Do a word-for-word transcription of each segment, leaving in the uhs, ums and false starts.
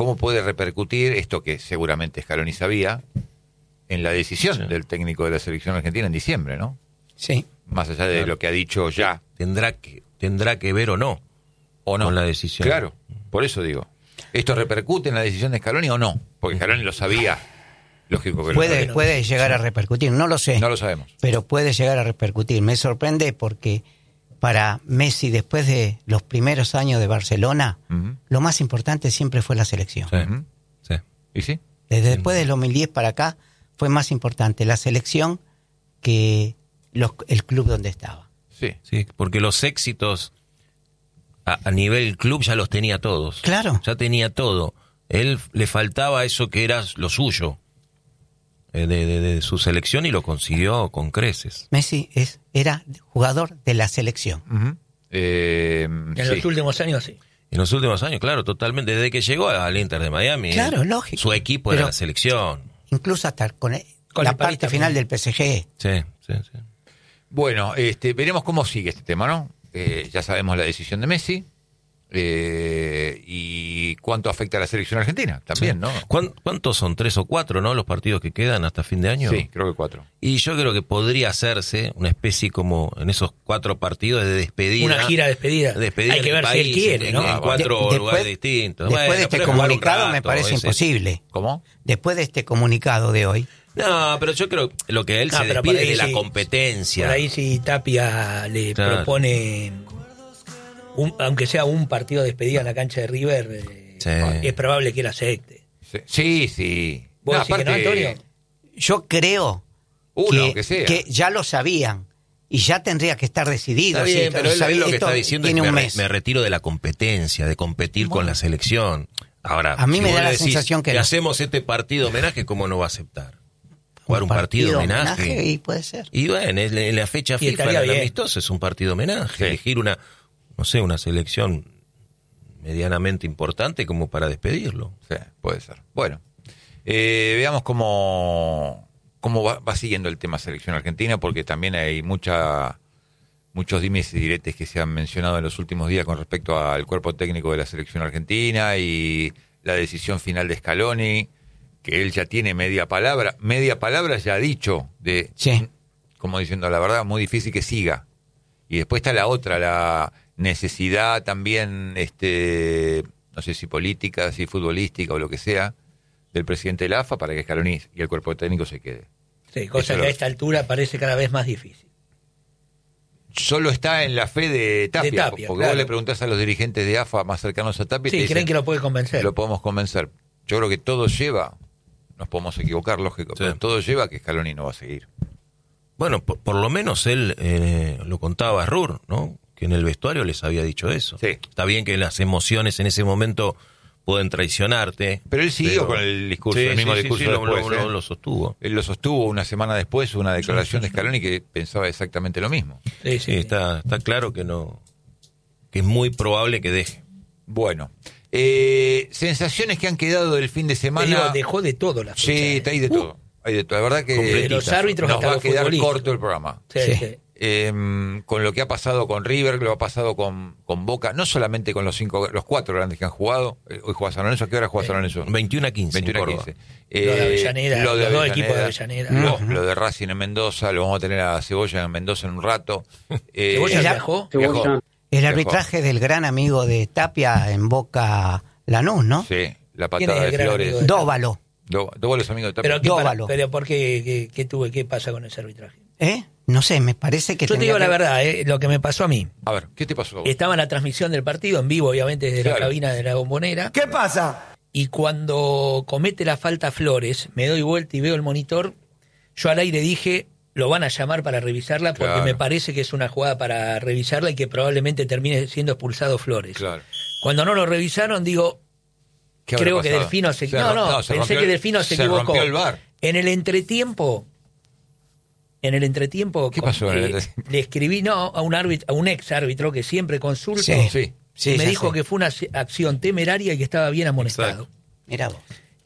cómo puede repercutir esto que seguramente Scaloni sabía en la decisión sí. del técnico de la selección argentina en diciembre, ¿no? Sí. Más allá de claro. lo que ha dicho ya. Tendrá que, tendrá que ver o no, o no con la decisión. Claro, por eso digo. ¿Esto repercute en la decisión de Scaloni o no? Porque Scaloni lo sabía. Lógico que puede, lo sabía. Puede llegar a repercutir, no lo sé. No lo sabemos. Pero puede llegar a repercutir. Me sorprende porque para Messi, después de los primeros años de Barcelona, uh-huh. lo más importante siempre fue la selección. Sí. Uh-huh. Sí. ¿Y sí? Desde sí. después del dos mil diez para acá fue más importante la selección que los, el club donde estaba. Sí, sí, porque los éxitos a, a nivel club ya los tenía todos. Claro. Ya tenía todo. Él le faltaba eso que era lo suyo. De, de, de su selección y lo consiguió con creces. Messi es era jugador de la selección. Uh-huh. Eh, en sí. los últimos años, sí. En los últimos años, claro, totalmente. Desde que llegó al Inter de Miami, claro, él, lógico. Su equipo era la selección. Incluso hasta con, el, con la parte final del P S G. Sí, sí, sí. Bueno, este, veremos cómo sigue este tema, ¿no? Eh, ya sabemos la decisión de Messi. Eh, y cuánto afecta a la selección argentina también, sí. ¿no? ¿Cuántos son? ¿Tres o cuatro, no? Los partidos que quedan hasta fin de año. Sí, creo que cuatro. Y yo creo que podría hacerse una especie como en esos cuatro partidos de despedida. Una gira de despedida. despedida Hay que ver país, si él quiere, en, ¿no? En cuatro de, después, lugares distintos. Después bueno, de este comunicado rato, me parece ese. imposible. ¿Cómo? Después de este comunicado de hoy. No, pero yo creo lo que él no, se despide de la sí, competencia. Por ahí si Tapia le claro. propone... Un, aunque sea un partido de despedida en la cancha de River, eh, sí. es probable que él acepte. Sí, sí. ¿Vos no, decís aparte, que no, Antonio? Yo creo Uno, que, que, sea. que ya lo sabían y ya tendría que estar decidido. Está bien, sí, pero él, él lo que está diciendo es que me, mes. me retiro de la competencia, de competir bueno. con la selección. Ahora, a mí si me da la decís, sensación que, que no. hacemos este partido homenaje, ¿cómo no va a aceptar? Jugar un, un partido, partido homenaje. homenaje. Y puede ser. Y bueno, en la fecha y FIFA, el amistoso es un partido homenaje. Sí. Elegir una... no sé, una selección medianamente importante como para despedirlo. Sí, puede ser. Bueno, eh, veamos cómo, cómo va, va siguiendo el tema selección argentina, porque también hay mucha muchos dimes y diretes que se han mencionado en los últimos días con respecto al cuerpo técnico de la selección argentina y la decisión final de Scaloni, que él ya tiene media palabra. Media palabra ya ha dicho, de sí. como diciendo la verdad, muy difícil que siga. Y después está la otra, la necesidad también, este, no sé si política, si futbolística o lo que sea, del presidente de la A F A para que Scaloni y el cuerpo técnico se quede. Sí, cosa Eso que lo... a esta altura parece cada vez más difícil. Solo está en la fe de Tapia, de Tapia porque claro. vos le preguntás a los dirigentes de A F A más cercanos a Tapia. Sí, y te creen dicen, que lo puede convencer. Lo podemos convencer. Yo creo que todo lleva, nos podemos equivocar, lógico, sí. pero todo lleva a que Scaloni no va a seguir. Bueno, por, por lo menos él eh, lo contaba a Rur, ¿no? Que en el vestuario les había dicho eso. Sí. Está bien que las emociones en ese momento pueden traicionarte. Pero él siguió pero... con el discurso, sí, el mismo sí, discurso sí, después. Lo, lo, ¿eh? lo, lo sostuvo. Él lo sostuvo una semana después, una declaración sí, sí, de Scaloni que pensaba exactamente lo mismo. Sí, sí, sí. Está, está claro que no, que es muy probable que deje. Bueno, eh, sensaciones que han quedado del fin de semana. Digo, dejó de todo la fecha. Sí, hay de uh. todo. Hay de todo. La verdad que de los árbitros nos hasta va a los quedar futbolistas. corto el programa. Sí, sí. sí. Eh, con lo que ha pasado con River, lo que ha pasado con, con Boca, no solamente con los cinco, los cuatro grandes que han jugado. Hoy juega San Lorenzo, ¿a qué hora juega San Lorenzo? veintiuno a quince. veintiuno a quince. Eh, lo de Avellaneda, lo de los dos Avellaneda, equipos de Avellaneda. Lo, Uh-huh. lo de Racing en Mendoza, lo vamos a tener a Cebolla en Mendoza en un rato. Eh, ¿Cebolla ella- viajó? viajó. El arbitraje del gran amigo de Tapia en Boca Lanús, ¿no? Sí, la ¿Quién es patada el de gran Flores. amigo de- Dóvalo. Do- Dos los amigos de Tapia. ¿Pero, qué, para- Dóvalo. pero ¿por qué? ¿Qué, qué tuve? ¿Qué pasa con ese arbitraje? ¿Eh? No sé, me parece que Yo te tendría digo la que- verdad, eh, lo que me pasó a mí. A ver, ¿qué te pasó a vos? Estaba en la transmisión del partido, en vivo, obviamente, desde Claro. la cabina de la Bombonera. ¿Qué pasa? Y cuando comete la falta Flores, me doy vuelta y veo el monitor. Yo al aire dije, lo van a llamar para revisarla porque Claro. me parece que es una jugada para revisarla y que probablemente termine siendo expulsado Flores. Claro. Cuando no lo revisaron, digo, ¿Qué habrá creo que pasado? Delfino se, Se no, ro- no, no, se pensé rompió que el- Delfino se, se equivocó. rompió el V A R. En el entretiempo, en el entretiempo, ¿Qué pasó en el eh, entretiempo? le escribí no a un árbitro, a un ex árbitro que siempre consulto. Sí. Sí. Sí, y me ya dijo sé. que fue una acción temeraria y que estaba bien amonestado. Mirá vos.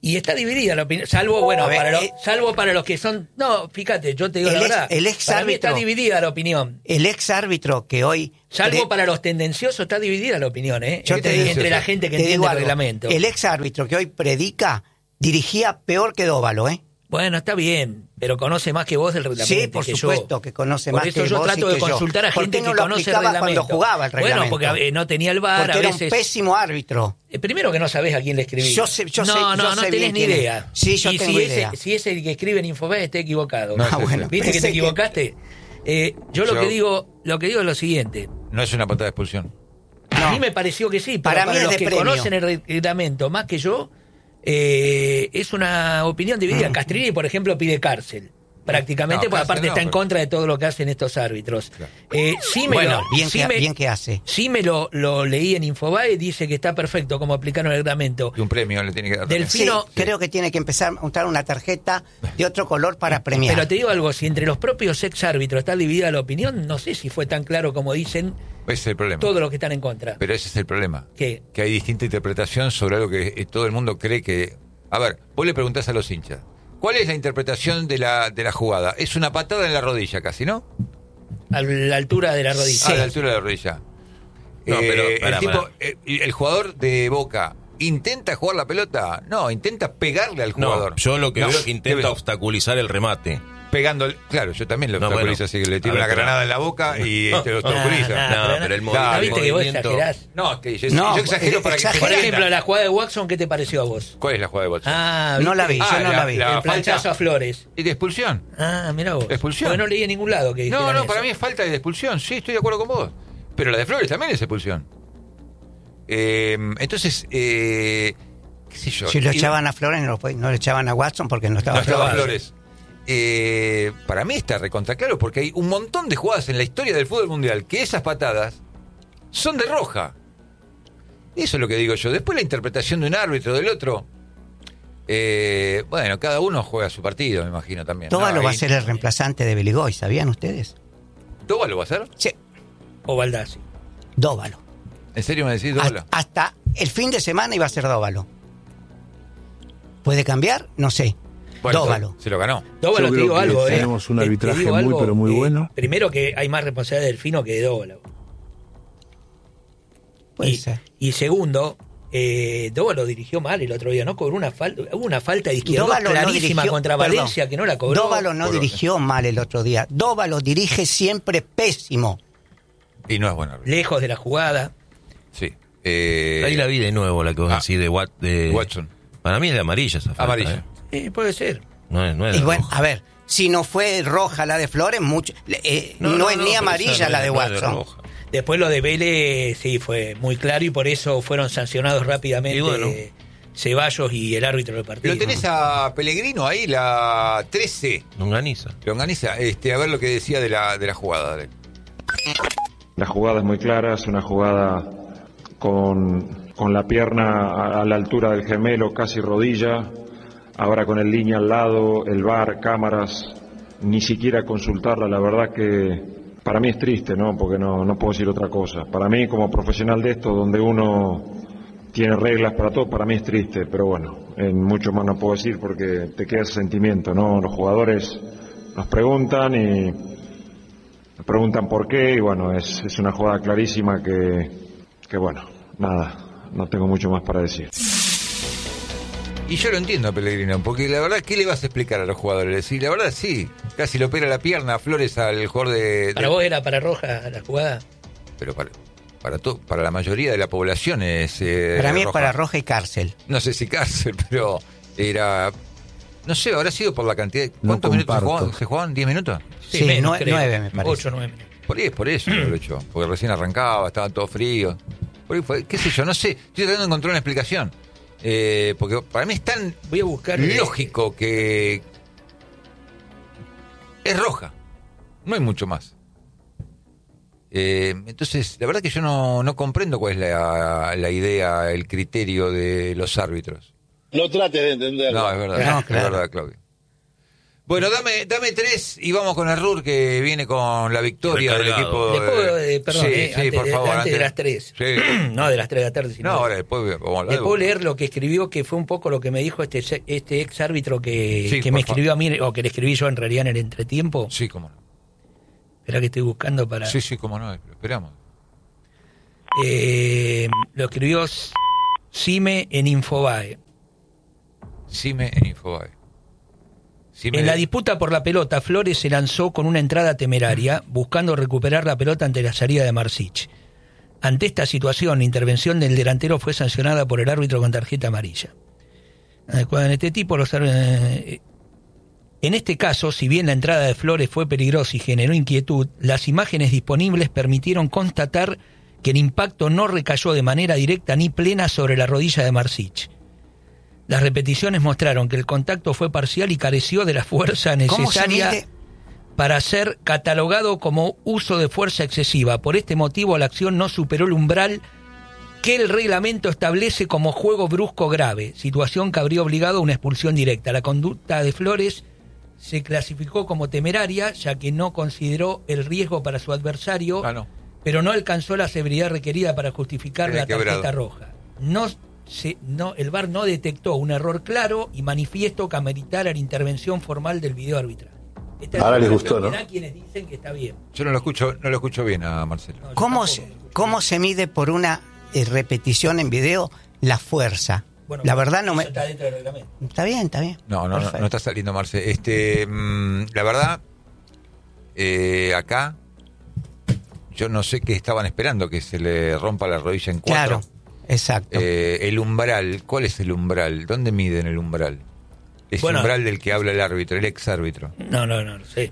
Y está dividida la opinión, salvo, bueno, ver, para los, eh, salvo para los que son... No, fíjate, yo te digo El la ex- verdad. el ex para mí árbitro- está dividida la opinión. El ex árbitro que hoy... Salvo pre- para los tendenciosos está dividida la opinión, ¿eh? Yo entre, te digo- entre la gente que te entiende digo el algo, reglamento. El ex árbitro que hoy predica dirigía peor que Dóvalo, ¿eh? Bueno, está bien, pero conoce más que vos del reglamento. Sí, por que supuesto yo. que conoce por más eso que yo vos trato y de que yo. consultar a ¿Por gente qué no que lo conoce el aplicaba reglamento. cuando jugaba el reglamento? Bueno, porque eh, no tenía el V A R, Porque a era veces... un pésimo árbitro. Eh, Primero que no sabés a quién le escribís. Yo sé- yo no, sé- no, yo no sé tenés bien ni quién es. idea. Sí, yo y tengo si idea. Ese, si es el que escribe en Infobae, está equivocado. No, Ah, ese bueno. es ¿Viste que te Pensé que- equivocaste? Eh, yo lo Yo- que digo, lo que digo es lo siguiente. No es una patada de expulsión. A No. mí me pareció que sí, pero Para para, mí es los de que premio. conocen el reglamento más que yo, eh, es una opinión dividida. Castrilli, por ejemplo, pide cárcel. Prácticamente, No, porque cárcel aparte no, está en pero- contra de todo lo que hacen estos árbitros. Claro. Eh, sí me Bueno, lo, bien, sí que, me- bien que hace. sí me lo, lo leí en Infobae, dice que está perfecto como aplicaron el reglamento. Y un premio le tiene que dar. también. Del Sí, Fino- creo que tiene que empezar a montar una tarjeta de otro color para premiar. Pero te digo algo, si entre los propios ex árbitros está dividida la opinión, no sé si fue tan claro como dicen Ese es el problema. todos los que están en contra. Pero ese es el problema. ¿Qué? Que hay distinta interpretación sobre algo que eh, todo el mundo cree que... A ver, vos le preguntás a los hinchas, ¿cuál es la interpretación de la, de la jugada? Es una patada en la rodilla casi, ¿no? A la altura de la rodilla. A la altura de la rodilla. No, pero, Eh, pará, el, tipo, pará. eh, el jugador de Boca, ¿intenta jugar la pelota? No, intenta pegarle al jugador. No, yo lo que No, veo es que intenta debe- obstaculizar el remate. Pegándole, claro, yo también lo No, obstaculizo, bueno. así que le A tiro ver, una pero- granada en la boca y este lo obstaculiza. Nah, No, nah, pero el ¿no movimiento- viste que vos movimiento- exagerás? No, que yo, No, yo exagero para que se exagera. Por entienda. ejemplo, la jugada de Watson, ¿qué te pareció a vos? ¿Cuál es la jugada de Watson? Ah, No ¿viste? la vi, Ah, yo no la- la vi. la- El planchazo falta. a Flores. ¿Y de expulsión? Ah, mira vos. ¿Expulsión? Porque no leí en ningún lado que No, dijeran no, eso. para mí es falta de expulsión, sí, estoy de acuerdo con vos. Pero la de Flores también es expulsión. Eh, entonces, eh, qué sé yo. Si lo Y- echaban a Flores, no lo, no lo echaban a Watson porque no estaba No estaba Flores. Flores. Eh, para mí está recontra claro porque hay un montón de jugadas en la historia del fútbol mundial que esas patadas son de roja. Eso es lo que digo yo. Después la interpretación de un árbitro del otro. eh, bueno, cada uno juega su partido, me imagino también. Dóvalo ¿no? va a Ahí- ser el reemplazante de Beligoy, ¿sabían ustedes? ¿Dóvalo va a ser? Sí, O Baldassi. Dóvalo. ¿En serio me decís Dóvalo? Hasta, hasta el fin de semana iba a ser Dóvalo. ¿Puede cambiar? No sé. Bueno, Dóvalo. se lo ganó. Dóvalo, Yo te creo digo que algo, ¿eh? tenemos un Te- te arbitraje digo muy, algo, pero muy eh, bueno. Primero que hay más responsabilidad del Fino que de Dóvalo. Puede y, ser. y segundo, eh, Dóvalo dirigió mal el otro día, ¿no? Cobró una falta, hubo una falta de izquierda Dóvalo no clarísima dirigió- contra perdón, Valencia que no la cobró. Dóvalo no Cobró. dirigió mal el otro día. Dóvalo dirige siempre pésimo. Y no es bueno. Lejos de la jugada. Sí. Eh, Ahí la vi de nuevo, la que vos ah, decís de, Wat, de Watson. Para mí es de amarilla esa falta. Amarilla. ¿eh? Eh, puede ser. No es, no es de Y bueno, roja. a ver, si no fue roja la de Flores, mucho, eh, no, No, es no, ni pero amarilla esa no la es- de no es de Watson. roja. Después lo de Vélez, sí, fue muy claro y por eso fueron sancionados rápidamente Y bueno. eh, Ceballos y el árbitro del partido. Lo tenés a Pellegrino ahí, la trece. Longaniza. Longaniza, este, a ver lo que decía de la, de la jugada. Dale. La jugada es muy clara, es una jugada con, con la pierna a, a la altura del gemelo, casi rodilla, ahora con el línea al lado, el V A R, cámaras, ni siquiera consultarla, la verdad que para mí es triste, ¿no? Porque no, no puedo decir otra cosa. Para mí, como profesional de esto, donde uno tiene reglas para todo, para mí es triste, pero bueno, en mucho más no puedo decir porque te queda ese sentimiento, ¿no? Los jugadores nos preguntan y me preguntan por qué y bueno, es, es una jugada clarísima que, que bueno, nada, no tengo mucho más para decir. Y yo lo entiendo a Pellegrino, porque la verdad, ¿qué le vas a explicar a los jugadores? Y la verdad, sí, casi le opera la pierna a Flores al jugador de... de- ¿Para vos era para roja la jugada? Pero para, para, to- para la mayoría de la población es... eh, Para mí es roja. para roja y cárcel. No sé si cárcel, pero era... No sé, habrá sido por la cantidad... de- No ¿Cuántos minutos se comparto. jugaban? ¿Se jugaban? ¿diez minutos? Sí, menos, nue- creo. nueve, me parece. Ocho, nueve minutos. Por ahí es por eso lo he hecho, porque recién arrancaba, estaba todo frío. Por ahí fue, qué sé yo, no sé, estoy tratando de encontrar una explicación. Eh, porque para mí es tan Voy a buscar... eh, lógico que es roja, no hay mucho más. Eh, entonces, la verdad que yo no, no comprendo cuál es la, la idea, el criterio de los árbitros. No trates de entenderlo. No, es verdad, No, es claro. verdad, Claudio. Bueno, dame dame tres y vamos con el R U R que viene con la victoria del equipo. ¿Le puedo, eh, perdón, sí, eh, sí, antes, por favor. antes Antes de las tres. Sí. No de las tres de la tarde, sino. No, ahora después vamos a hablar. ¿Le puedo leer lo que escribió, que fue un poco lo que me dijo este este ex árbitro que, Sí, que me por escribió a mí, o que le escribí yo en realidad en el entretiempo? Sí, cómo no. Espera que estoy buscando para... Sí, sí, cómo no, lo esperamos. Eh, lo escribió Sime en Infobae. Sime en Infobae. Sime En la de- disputa por la pelota, Flores se lanzó con una entrada temeraria, buscando recuperar la pelota ante la salida de Marsic. Ante esta situación, la intervención del delantero fue sancionada por el árbitro con tarjeta amarilla. En este tipo, los eh, en este caso, si bien la entrada de Flores fue peligrosa y generó inquietud, las imágenes disponibles permitieron constatar que el impacto no recayó de manera directa ni plena sobre la rodilla de Marsic. Las repeticiones mostraron que el contacto fue parcial y careció de la fuerza ¿Cómo se necesaria mide? para ser catalogado como uso de fuerza excesiva. Por este motivo, la acción no superó el umbral que el reglamento establece como juego brusco grave, situación que habría obligado a una expulsión directa. La conducta de Flores se clasificó como temeraria, ya que no consideró el riesgo para su adversario, Ah, no. pero no alcanzó la severidad requerida para justificar Tiene la tarjeta quebrado. roja. No Se, no, el V A R no detectó un error claro y manifiesto que ameritara la intervención formal del video arbitral. Esta Ahora es les la gustó, ¿no? realidad, quienes dicen que está bien. Yo no lo escucho, no lo escucho bien a Marcelo. No, yo ¿Cómo tampoco se, lo escucho. ¿Cómo se mide por una eh, repetición en video la fuerza? Bueno, la verdad no eso me... está dentro del reglamento. Está bien, está bien. No, no, no, Perfecto. no está saliendo Marce. Este, mm, la verdad, eh, acá, yo no sé qué estaban esperando, que se le rompa la rodilla en cuatro. Claro, exacto. Eh, el umbral, ¿cuál es el umbral? ¿Dónde miden el umbral? Es Bueno, umbral del que habla el árbitro, el ex árbitro. No, no, no, no sé.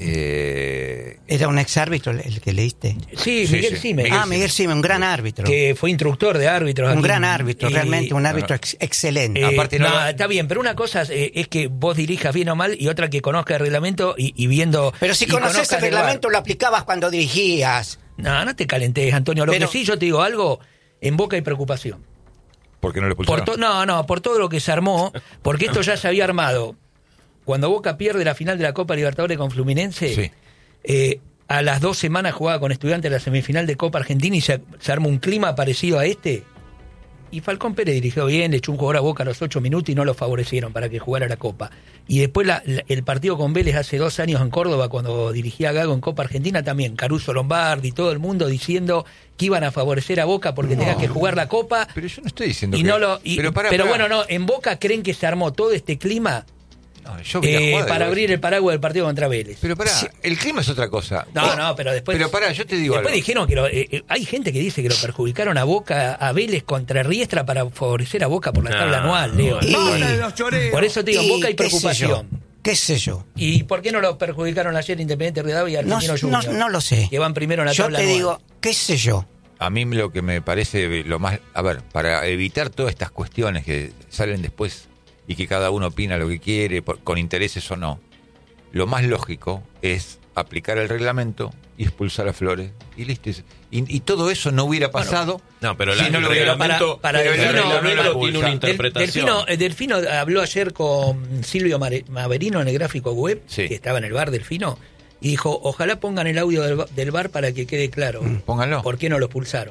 Eh, ¿Era un ex árbitro el que leíste? Sí, Sí, Miguel sí, Sime, Miguel Ah, Miguel Sime, un gran árbitro. que fue instructor de árbitros. Un aquí gran en- árbitro, y- realmente un no, árbitro no. ex- excelente. Eh, Aparte no no, lo- está bien, pero una cosa eh, es que vos dirijas bien o mal y otra que conozca el reglamento y, y viendo... Pero si y conoces conozcas el el V A R. reglamento lo aplicabas cuando dirigías. No, no te calentes, Antonio. Lo Pero- que sí yo te digo algo, en Boca hay preocupación. ¿Por qué no le Por expulsaron? to- no, no, por todo lo que se armó, porque esto ya se había armado. Cuando Boca pierde la final de la Copa Libertadores con Fluminense, Sí. eh, a las dos semanas jugaba con Estudiantes la semifinal de Copa Argentina y se, se armó un clima parecido a este. Y Falcón Pérez dirigió bien, le echó un jugador a Boca a los ocho minutos y no lo favorecieron para que jugara la Copa. Y después la- la- el partido con Vélez hace dos años en Córdoba, cuando dirigía a Gago en Copa Argentina, también Caruso Lombardi y todo el mundo diciendo que iban a favorecer a Boca porque tenía que jugar la Copa. Pero yo no estoy diciendo Y que... no lo, y- pero pero, pará, pará. bueno, no, en Boca creen que se armó todo este clima No, yo vi la eh, jugada, para igual. abrir el paraguas del partido contra Vélez. Pero pará, el clima es otra cosa. No, Vos- no, pero después. Pero pará, yo te digo Después algo. dijeron que lo- eh, eh, hay gente que dice que lo perjudicaron a Boca, a Vélez contra Riestra para favorecer a Boca por la No, tabla anual, Leo. Y- Por eso te digo, en y Boca hay qué sé yo, preocupación. ¿Qué sé yo? ¿Y por qué no lo perjudicaron ayer Independiente Rivadavia y No, Argentino no, Junior? no lo sé. Que van primero en la Yo tabla te anual. digo, ¿qué sé yo? A mí lo que me parece lo más... A ver, para evitar todas estas cuestiones que salen después y que cada uno opina lo que quiere, por- con intereses o no, lo más lógico es aplicar el reglamento y expulsar a Flores. Y listo. Y, y todo eso no hubiera pasado... No, pero si la- no el lo hubiera- reglamento, para- para pero el Delfino- reglamento no lo tiene una expulsa. Del- interpretación. Delfino, eh, Delfino habló ayer con Silvio Mare- Maverino en el gráfico web, Sí. que estaba en el bar Delfino, y dijo, ojalá pongan el audio del, del bar para que quede claro. Pónganlo. ¿Por qué no lo expulsaron?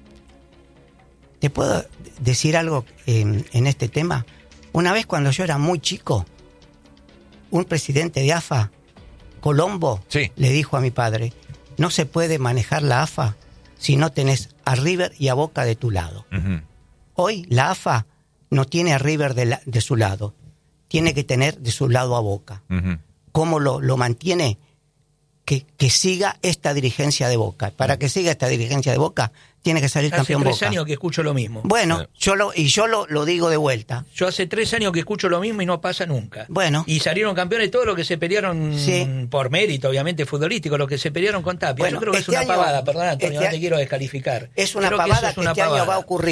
¿Te puedo decir algo en, en este tema? Una vez cuando yo era muy chico, un presidente de A F A, Colombo, Sí. le dijo a mi padre, no se puede manejar la A F A si no tenés a River y a Boca de tu lado. Ujú. Hoy la A F A no tiene a River de, la- de su lado, tiene que tener de su lado a Boca. Ujú. ¿Cómo lo, lo mantiene? Que, que siga esta dirigencia de Boca. Para que siga esta dirigencia de Boca, tiene que salir Hace campeón tres Boca. años que escucho lo mismo. Bueno, Sí. yo lo, y yo lo, lo digo de vuelta. Yo hace tres años que escucho lo mismo y no pasa nunca. Bueno. Y salieron campeones todos los que se pelearon Sí. por mérito, obviamente, futbolístico, los que se pelearon con Tapia. Bueno, Yo creo que este es una año- pavada, perdón, Antonio, este no te a- quiero descalificar. Es una Creo pavada eso es que una este año pavada. va a ocurrir.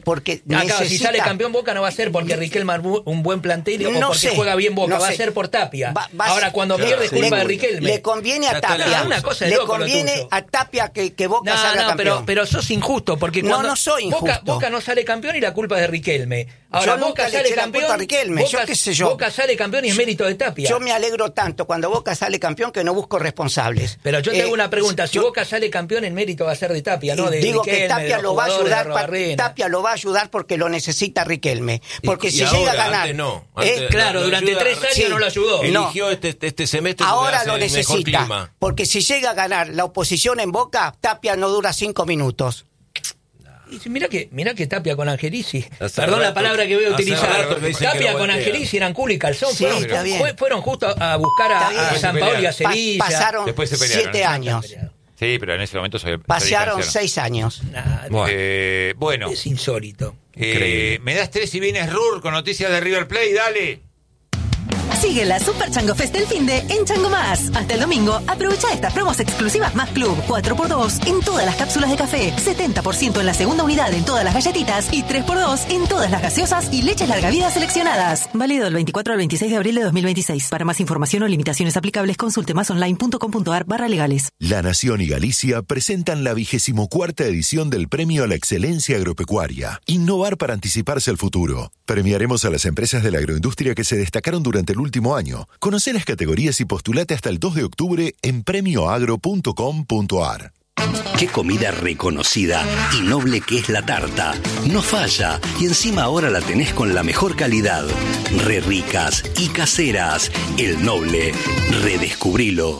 porque Acá, necesita... si sale campeón Boca no va a ser porque Riquelme armó un buen plantel o No porque sé, juega bien Boca, no va a sé. ser por Tapia. Va- va a Ahora ser- cuando Claro, pierde es sí. culpa le, de Riquelme. le conviene a Ya está, Tapia, una cosa de le loco lo conviene tuyo. a Tapia que, que Boca No, salga no, campeón. pero, pero sos injusto porque No, cuando no soy Boca, injusto. Boca no sale campeón y la culpa es de Riquelme. Ahora Yo nunca Boca le sale eché la campeón, culpa a Riquelme, Boca, yo qué sé yo. Boca sale campeón y es mérito de Tapia. Yo me alegro tanto cuando Boca sale campeón que no busco responsables. Pero yo te hago Eh, una pregunta, si yo- Boca sale campeón el mérito va a ser de Tapia, no de digo Riquelme, que Tapia de los lo va a jugadores, de ayudar, pa- Arbarrena. Tapia lo va a ayudar porque lo necesita Riquelme. Porque Y- si y llega ahora, a ganar, antes no, eh, antes claro, lo durante ayuda- tres años sí. no lo ayudó. No. Eligió este, este semestre porque ahora hace lo el mejor necesita. clima. Porque si llega a ganar la oposición en Boca, Tapia no dura cinco minutos. Y si- Mira que, mira que Tapia con Angelici, Hace perdón la rato- palabra que voy a hace utilizar, rato que dicen que Tapia lo con voltea. Angelici eran culo y calzón, Sí, fueron, está bien. fue- fueron justo a, a buscar Está a, bien. a Se San Paolo y a Pa- Sevilla. pasaron Después se pelearon. siete años. Sí, pero en ese momento se, se Pasaron distanciaron. seis años. Nah, Bueno. Eh, bueno, es insólito. eh, Increíble. me das tres y vienes Rur con noticias de River Plate, dale. Sigue la Super Chango Fest del finde en Chango Más. Hasta el domingo, aprovecha estas promos exclusivas más club. cuatro por dos en todas las cápsulas de café, setenta por ciento en la segunda unidad en todas las galletitas y tres por dos en todas las gaseosas y leches larga vida seleccionadas. Válido del veinticuatro al veintiséis de abril de dos mil veintiséis. Para más información o limitaciones aplicables, consulte masonline.com.ar barra legales. La Nación y Galicia presentan la vigésimo cuarta edición del Premio a la Excelencia Agropecuaria. Innovar para anticiparse al futuro. Premiaremos a las empresas de la agroindustria que se destacaron durante el último año. Conoce las categorías y postulate hasta el dos de octubre en premio agro punto com punto a r. Qué comida reconocida y noble que es la tarta. No falla y encima ahora la tenés con la mejor calidad. Re ricas y caseras. El Noble. Redescubrilo.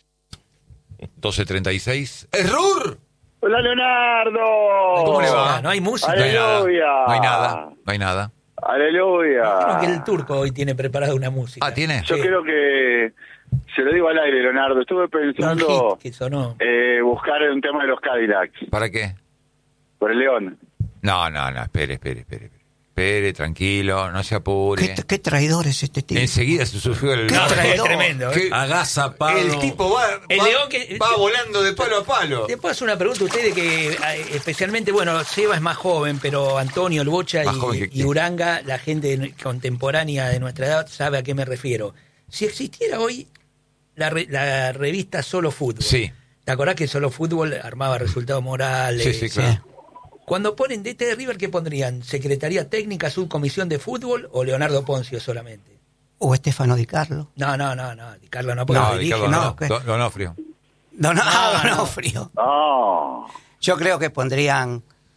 doce treinta y seis. ¡Es Rur! Hola, Leonardo. ¿Cómo le va? Ah, no hay música. No hay nada. Aleluya. No hay nada. No hay nada. Aleluya. Creo que el turco hoy tiene preparada una música. Ah, ¿tiene? Yo Sí. creo que, se lo digo al aire, Leonardo, estuve Un pensando hit que sonó. eh, buscar un tema de los Cadillacs, ¿Para qué? por el León. No, no, no. Espere, espere, espere. Espere, tranquilo. No se apure. ¿Qué, qué traidor es este tipo? Enseguida se sufrió el... Qué No, es traidor. tremendo. ¿eh? ¿Qué? Agazapado. El tipo va, El va, león que- va volando de palo a palo. Te puedo hacer una pregunta a ustedes que, eh, especialmente, bueno, Seba es más joven, pero Antonio, el Bocha Más y, joven que y quién. Uranga, la gente contemporánea de nuestra edad, sabe a qué me refiero. Si existiera hoy la, re- la revista Solo Fútbol, Sí. ¿te acordás que Solo Fútbol armaba resultados morales? Sí, sí, claro. Cuando ponen D T de River, ¿qué pondrían? ¿Secretaría Técnica, Subcomisión de Fútbol o Leonardo Poncio solamente? O Estefano Di Carlo. No, no, no, no, Di Carlo no, porque No, dirige, Ricardo, no, no. ¿qué? Don- Donofrio. No, no, No, ah, no. Donofrio. No. Yo creo que pondrían,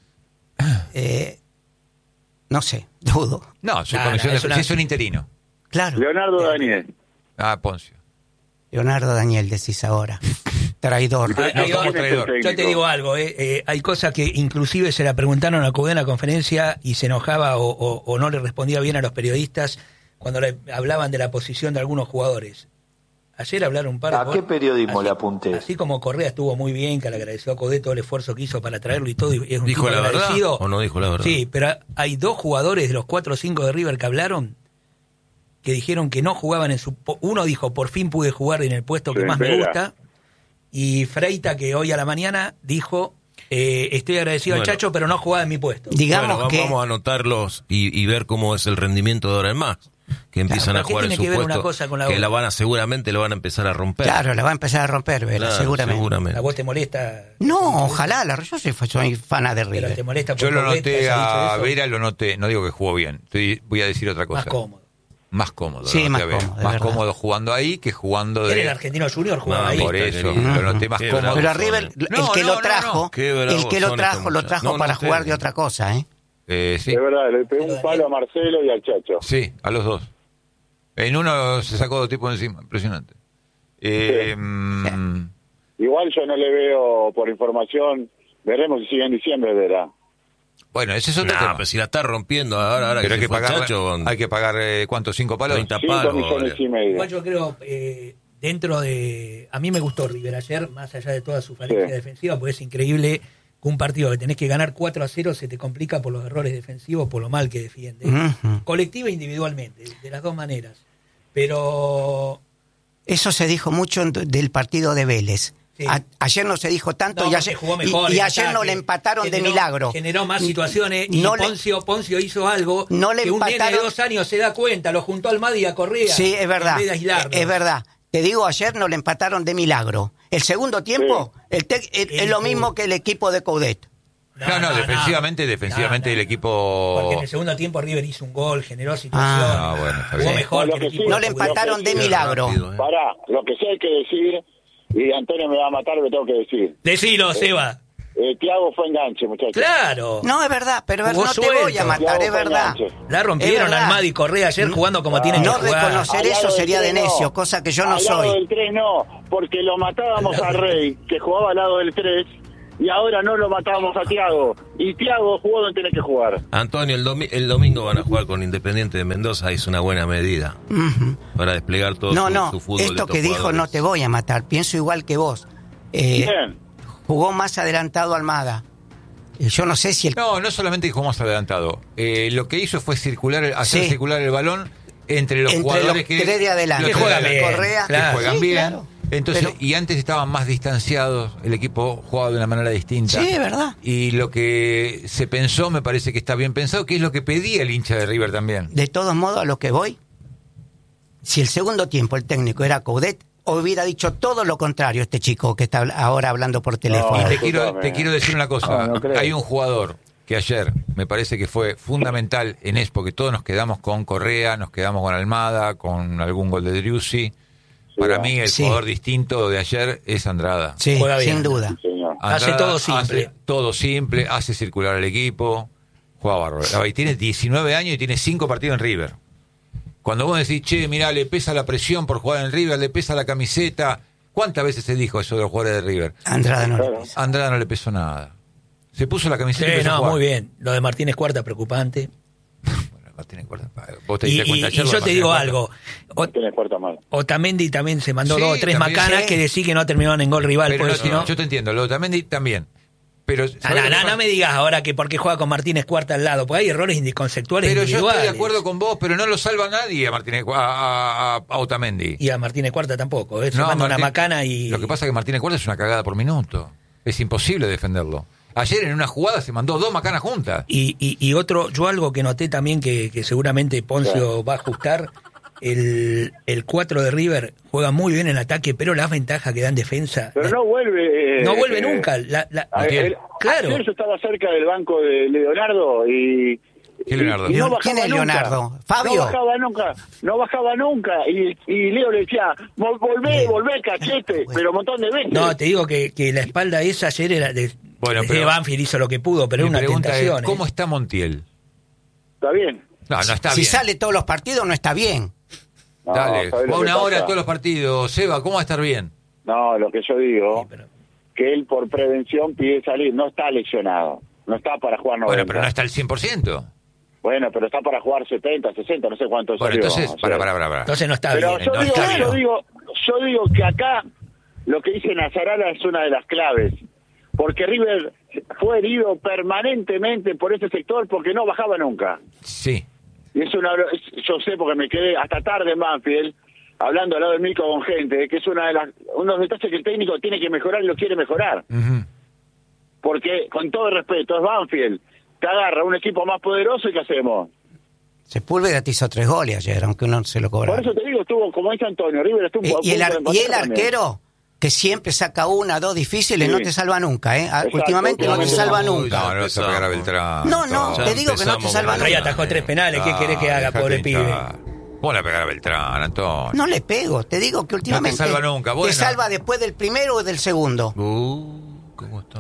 eh, no sé, dudo. No, su No, comisión no, de es una- sí, es un interino. Claro. Leonardo Daniel. Ah, Poncio. Leonardo Daniel, decís ahora. Traidor. Ah, No, hay- como hay- traidor. Yo te digo algo, eh, eh, hay cosas que inclusive se la preguntaron a Cudé en la conferencia y se enojaba o, o- o no le respondía bien a los periodistas cuando le hablaban de la posición de algunos jugadores. Ayer hablaron un par de... ¿A qué periodismo así- le apunté? Así como Correa estuvo muy bien, que le agradeció a Cudé todo el esfuerzo que hizo para traerlo y todo, y es un ¿Dijo tipo la verdad agradecido. o no dijo la verdad? Sí, pero hay dos jugadores de los cuatro o cinco de River que hablaron que dijeron que no jugaban en su... po- Uno dijo, por fin pude jugar en el puesto que Sí, más me espera. gusta. Y Freita, que hoy a la mañana dijo, eh, estoy agradecido al Bueno. Chacho, pero no jugaba en mi puesto. Digamos Bueno, va- que vamos a anotarlos y, y ver cómo es el rendimiento de ahora en más. Que empiezan pero a ¿qué jugar en tiene su que ver puesto. una cosa con la que otra? la van a, seguramente lo van a empezar a romper. claro, la va a empezar a romper, Vela, Claro, seguramente. seguramente. ¿A vos te molesta? No, ojalá, la, yo soy, soy fana de Pero te River. molesta por Yo lo Correa, noté ¿te has dicho a eso? Vera, lo noté. No digo que jugó bien. Estoy, voy a decir otra cosa. Más cómodo. Más cómodo. Sí, lo noté más a Vera. cómodo, de Más verdad. cómodo jugando ahí que jugando Era el de... Argentino Junior, jugaba No, ahí. Por Qué eso, lindo. lo noté más Qué cómodo. bravo. Pero a River, el No, que no, lo no, trajo, no. Qué bravos el que lo son trajo, estos lo muchachos. trajo No, para no jugar te- de otra cosa, ¿eh? Eh, sí, De verdad, le pegó un palo a Marcelo y al Chacho. sí, a los dos. En uno se sacó dos tipos encima. Impresionante. Eh, Sí. mm, Igual yo no le veo, por información, veremos si sigue en diciembre, verá. bueno, ese es otro Nah, tema. pero si la está rompiendo ahora, ahora Pero hay que que se fue el pagar, Chacho, con hay que pagar eh, ¿cuántos? ¿Cinco palos? treinta Cinco palos. millones y vale. medio. Igual yo creo, eh, dentro de... A mí me gustó River ayer, más allá de toda su falencia Sí. defensiva, porque es increíble que un partido que tenés que ganar cuatro a cero se te complica por los errores defensivos, por lo mal que defiende. Ujú. Colectiva e individualmente, de las dos maneras. Pero... Eso se dijo mucho en- del partido de Vélez. Sí. A- ayer no se dijo tanto No, y ayer, jugó mejor y, y en ayer no ataque. le empataron Generó- de milagro. Generó más situaciones y No le- Poncio, Poncio hizo algo No le que un nene de empataron- dos años se da cuenta, lo juntó al Madi a Correa. Sí, es verdad. en vez de aislarlo. Es verdad. Te digo, ayer no le empataron de milagro. El segundo tiempo el te- es, es lo mismo que el equipo de Coudet. No, no, defensivamente, defensivamente No, no, el equipo... Porque en el segundo tiempo River hizo un gol, generó situación. Ah, bueno, está Jugó bien. mejor No, que lo el que equipo sí- No de le Coudet. empataron de Sí, milagro. rápido, ¿eh? Pará, lo que sí hay que decir, y Antonio me va a matar, lo tengo que decir. Decilo, Seba. Eh, Tiago fue enganche, muchachos. Claro. No, es verdad, pero es Jugó verdad, no te voy suelto. a matar, Tiago es fue verdad. enganche. La rompieron Es verdad. al Madi Correa ayer jugando como tienen que No jugar. reconocer Al eso lado del sería de tres no. necio, cosa que yo no Al lado soy. del tres no, porque lo matábamos Al lado a del Rey, que jugaba al lado del tres, y ahora no lo matábamos a Tiago. Y Tiago jugó donde tiene que jugar. Antonio, el, domi- el domingo van a jugar con Independiente de Mendoza, es una buena medida Ujú. para desplegar todo No, su, no, su fútbol. de esto estos que dijo jugadores. no te voy a matar, pienso igual que vos. Eh, Bien. jugó más adelantado Almada. Eh, Yo no sé si el... No, no solamente jugó más adelantado. Eh, lo que hizo fue circular, el- hacer Sí. circular el balón entre los Entre jugadores los que, tres de adelante. los Que juegan tres de bien, adelante, Correa, que claro. juegan Sí, bien. claro. Entonces, Pero- y antes estaban más distanciados, el equipo jugaba de una manera distinta. Sí, es verdad. Y lo que se pensó, me parece que está bien pensado, que es lo que pedía el hincha de River también. De todos modos, a lo que voy, si el segundo tiempo el técnico era Coudet, hubiera dicho todo lo contrario este chico que está ahora hablando por teléfono. Y te escúchame. quiero, te quiero decir una cosa, No, no creo. hay un jugador que ayer me parece que fue fundamental en eso, porque todos nos quedamos con Correa, nos quedamos con Almada, con algún gol de Driussi. Para va. mí el Sí. jugador distinto de ayer es Andrada. Sí, Juega bien. sin duda. Sí, señor. Hace todo simple. hace todo simple, hace circular al equipo, juega bárbaro. Y tiene diecinueve años y tiene cinco partidos en River. Cuando vos decís, che, mirá, le pesa la presión por jugar en River, le pesa la camiseta. ¿Cuántas veces se dijo eso de los jugadores de River? Andrada no le Claro. pesa. A Andrada no le pesó nada. Se puso la camiseta y Sí, empezó a no, jugar. muy bien. Lo de Martínez Cuarta, preocupante. Bueno, Martínez Cuarta, vos te Y, diste y- cuenta y ayer lo de yo te Martínez digo Cuarta. algo. O- Tiene cuarta mal. Otamendi también se mandó Sí, dos o tres también, macanas sí. que decir que no terminaron en gol rival. Pero porque no, si no, yo te entiendo, lo de Otamendi también. Pero, Ah, ¿sabés no, lo que no, pasa? no me digas ahora que porque juega con Martínez Cuarta al lado, porque hay errores indi- conceptuales Pero yo individuales. estoy de acuerdo con vos, pero no lo salva nadie a Martínez, a, a- a- a Otamendi. Y a Martínez Cuarta tampoco. ¿eh? Se No, manda una Martín- macana y... Lo que pasa es que Martínez Cuarta es una cagada por minuto. Es imposible defenderlo. Ayer en una jugada se mandó dos macanas juntas. Y, y, y otro, yo algo que noté también que, que seguramente Poncio va a ajustar, el, el cuatro de River juega muy bien en ataque, pero las ventajas que da en defensa... Pero no vuelve. eh, no vuelve eh, nunca. La, la- a- tiene. el- Claro. Ayer yo estaba cerca del banco de Leonardo y. ¿Qué Leonardo? y no bajaba ¿Quién es nunca. Leonardo? ¿Fabio? No bajaba nunca, no bajaba nunca. Y, y Leo le decía, "Vol- volvé, Bien. volvé, cachete, Bueno. pero un montón de veces. No, te digo que, que la espalda esa ayer era de... Bueno, de pero- Banfield hizo lo que pudo, pero Mi era una pregunta tentación. es, ¿eh? ¿cómo está Montiel? Está bien. No, no está si bien. sale todos los partidos no está bien. No, Dale, ¿sabés lo juega que una hora pasa? todos los partidos. Seba, ¿cómo va a estar bien? No, lo que yo digo, Sí, pero- que él por prevención pide salir, no está lesionado, no está para jugar noventa. Bueno, pero no está al cien por ciento. Bueno, pero está para jugar setenta, sesenta, no sé cuánto Bueno, salió. entonces, o sea. para, para, para. para. Entonces no está Pero bien. yo, no digo, está yo bien. digo, yo digo que acá lo que dice Nazarala es una de las claves, porque River fue herido permanentemente por ese sector porque no bajaba nunca. Sí. Y es una, es- yo sé porque me quedé hasta tarde en Banfield hablando al lado del Mico con gente, que es una de las unos detalles que el técnico tiene que mejorar y lo quiere mejorar. Ujú. Porque, con todo el respeto, es Banfield. Te agarra un equipo más poderoso y ¿qué hacemos? Sepúlveda te hizo tres goles ayer, aunque uno se lo Por cobrara. eso te digo, estuvo, como dice Antonio, River estuvo... Y, a y el, ar- punto de y el empatar también. arquero, que siempre saca una, dos difíciles, Sí. no te salva nunca, ¿eh? Ah, Exacto, últimamente no te últimamente salva no. nunca. No, no vas a pegar a Beltrán. No, no, Ya te digo que no te empezamos salva con Rey nunca. atajó tres penales, ¿qué querés que haga, dejate pobre hinchar. pibe? ¿Cómo le pegar a Beltrán, Antonio? No le pego, te digo que últimamente salva nunca, bueno. te salva después del primero o del segundo. Uh, ¿cómo está?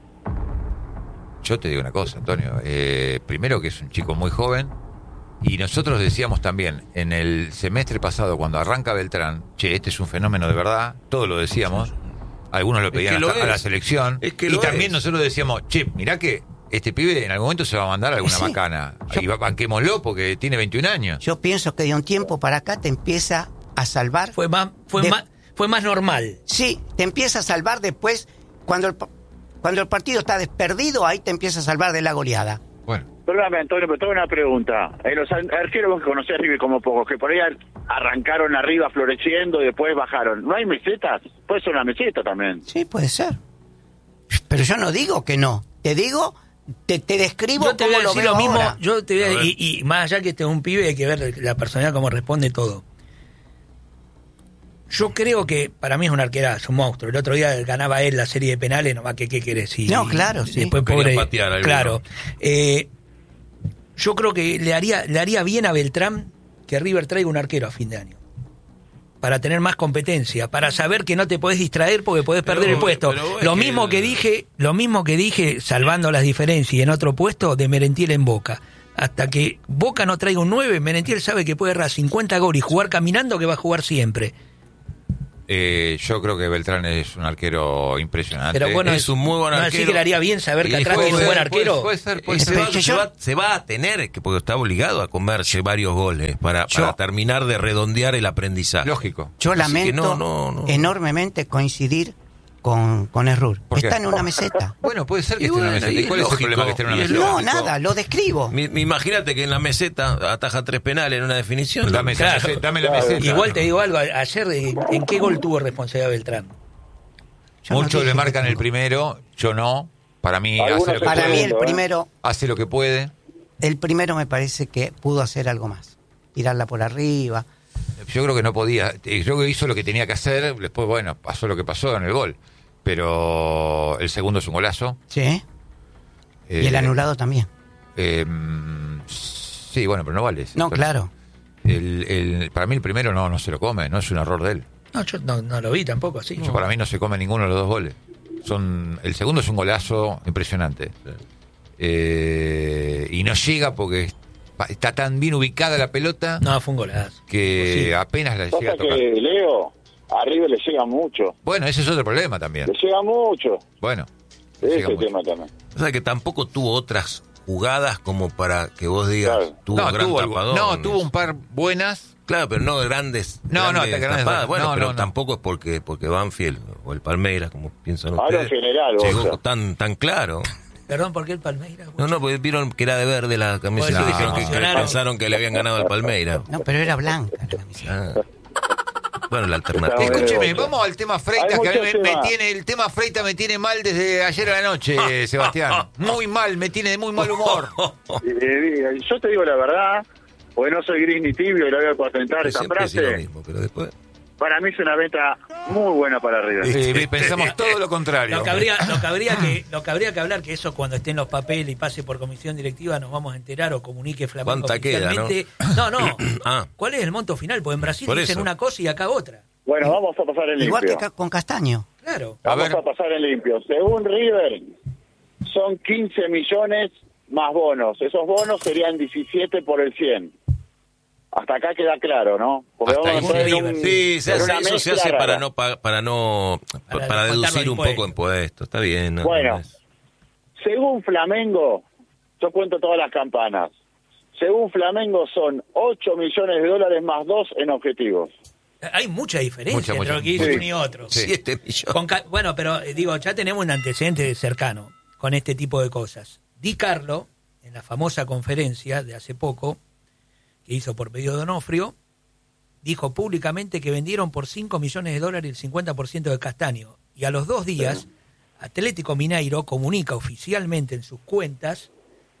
Yo te digo una cosa, Antonio. Eh, primero que es un chico muy joven. Y nosotros decíamos también, en el semestre pasado, cuando arranca Beltrán, che, este es un fenómeno de verdad, todos lo decíamos, algunos lo Es pedían que lo hasta a la es. selección, Es que y lo también es. nosotros decíamos, che, mirá que este pibe en algún momento se va a mandar alguna Sí. macana, Yo- y va- banquémoslo porque tiene veintiún años. Yo pienso que de un tiempo para acá te empieza a salvar. Fue más, fue De- más, fue más normal. Sí, te empieza a salvar después, cuando el, pa- cuando el partido está desperdido, ahí te empieza a salvar de la goleada. Bueno, Perdóname, Antonio, pero tengo una pregunta. En los arqueros vos que conocés a River como pocos, que por ahí arrancaron arriba floreciendo y después bajaron. ¿No hay mesetas? Puede ser una meseta también. Sí, puede ser. Pero yo no digo que no. Te digo, te, te describo yo te voy cómo a lo decir veo lo mismo. ahora. Yo te voy a, y, y más allá que este es un pibe, hay que ver la personalidad, cómo responde todo. Yo creo que para mí es un arquerazo, un monstruo. El otro día ganaba él la serie de penales, nomás que qué querés. Y, no, claro, y sí. Después, Quería pobre, patear alguno. claro. Eh, yo creo que le haría, le haría bien a Beltrán que River traiga un arquero a fin de año. Para tener más competencia, para saber que no te podés distraer porque podés Pero, perder el puesto. Lo que mismo el... que dije, lo mismo que dije, salvando las diferencias y en otro puesto, de Merentiel en Boca. Hasta que Boca no traiga un nueve, Merentiel sabe que puede errar cincuenta goles y jugar caminando, que va a jugar siempre. Eh, yo creo que Beltrán es un arquero impresionante. Pero bueno, es un muy buen ¿no arquero. así que le haría bien saber que Y atrás puede tiene un buen ser, arquero? Puede ser, puede Y ser. se, va, que se yo- va- se va a tener, que porque está obligado a comerse varios goles para, Yo- para terminar de redondear el aprendizaje. Lógico. Yo Así que lamento no, no, no. enormemente coincidir con, con Errur. ¿Por qué? Está en una meseta. Bueno, puede ser que Y esté en una bueno, meseta. y ¿Y cuál es el lógico, problema que esté en una y es meseta? No, lógico. nada, lo describo. Mi- mi- Imagínate que en la meseta ataja tres penales en una definición. Dame, esa Claro. meseta, dame la Claro. meseta. Igual te digo algo, ayer eh, ¿en qué gol tuvo responsabilidad Beltrán? Yo no Muchos dije le que marcan el tuvo. primero, yo no. Para mí Algunos hace lo que Para puede. mí el ¿eh? primero, Hace lo que puede. el primero me parece que pudo hacer algo más. Tirarla por arriba. Yo creo que no podía. eh, Yo creo que hizo lo que tenía que hacer. Después, bueno, pasó lo que pasó en el gol. Pero el segundo es un golazo. Sí. Eh, Y el anulado también. eh, mm, sí, bueno, pero no vale. ese. No, claro. El, el- para mí el primero no, no se lo come, no es un error de él. No, yo no, no lo vi tampoco así. Yo, para mí no se come ninguno de los dos goles. Son, el segundo es un golazo impresionante. Eh, y no llega porque está tan bien ubicada la pelota No, fue un golazo. que Sí. apenas la llega Pasa a tocar. que, Leo, a River le llega mucho. Bueno, ese es otro problema también. Le llega mucho. Bueno, Ese llega es el mucho. tema también. O sea que tampoco tuvo otras jugadas como para que vos digas, Claro. tuvo no, un gran tuvo, algo- tapadón. no, tuvo un par buenas. Claro, pero no grandes. No, no, grandes grandes tapadas. tapadas. Bueno, No, pero no, no. tampoco es porque porque Banfield o el Palmeiras, como piensan Hablo ustedes, en general, vos, llegó o sea. tan tan claro. Perdón, ¿por qué el Palmeiras? No, no, porque vieron que era de verde la camiseta. Pues sí, dijeron se que, que emocionaron. pensaron que le habían ganado al Palmeiras. No, pero era blanca la camiseta. Ah. Bueno, la alternativa. Está bueno. Escúcheme, vamos al tema Freitas, Hay que a mí muchos me, me temas. tiene, el tema Freitas me tiene mal desde ayer a la noche, Sebastián. Muy mal, me tiene de muy mal humor. Eh, eh, yo te digo la verdad, porque no soy gris ni tibio y la voy a patentar Yo esta siempre decía lo frase. mismo, pero después... Para mí es una venta muy buena para River. Eh, pensamos todo lo contrario. Lo que, habría, lo, que habría que, lo que habría que hablar, que eso cuando estén los papeles y pase por comisión directiva nos vamos a enterar o comunique Flamengo ¿Cuánta queda, oficialmente. No, no. Ah. ¿Cuál es el monto final? Porque en Brasil Por dicen eso. una cosa y acá otra. Bueno, vamos a pasar en Igual que limpio. ca- con Castaño. Claro. A Vamos ver. a pasar en limpio. Según River, son quince millones más bonos. Esos bonos serían diecisiete por el cien. Hasta acá queda claro, ¿no? Porque Hasta vamos a ahí hacer sí. un- Sí, se en hace, una eso se mezcla hace para rara. no pa- para no Para para, descontar deducir los un poco impuestos. impuestos. Está bien. no, Bueno. no es- Según Flamengo, yo cuento todas las campanas. Según Flamengo son ocho millones de dólares más dos en objetivos. Hay mucha diferencia Mucha, entre mucha. lo que dice Sí. uno y otro. Sí. Siete millones. Con ca- bueno, pero eh, digo, ya tenemos un antecedente cercano con este tipo de cosas. Di Carlo, en la famosa conferencia de hace poco, que hizo por pedido de Donofrio, dijo públicamente que vendieron por cinco millones de dólares el cincuenta por ciento de Castaño. Y a los dos días, Atlético Mineiro comunica oficialmente en sus cuentas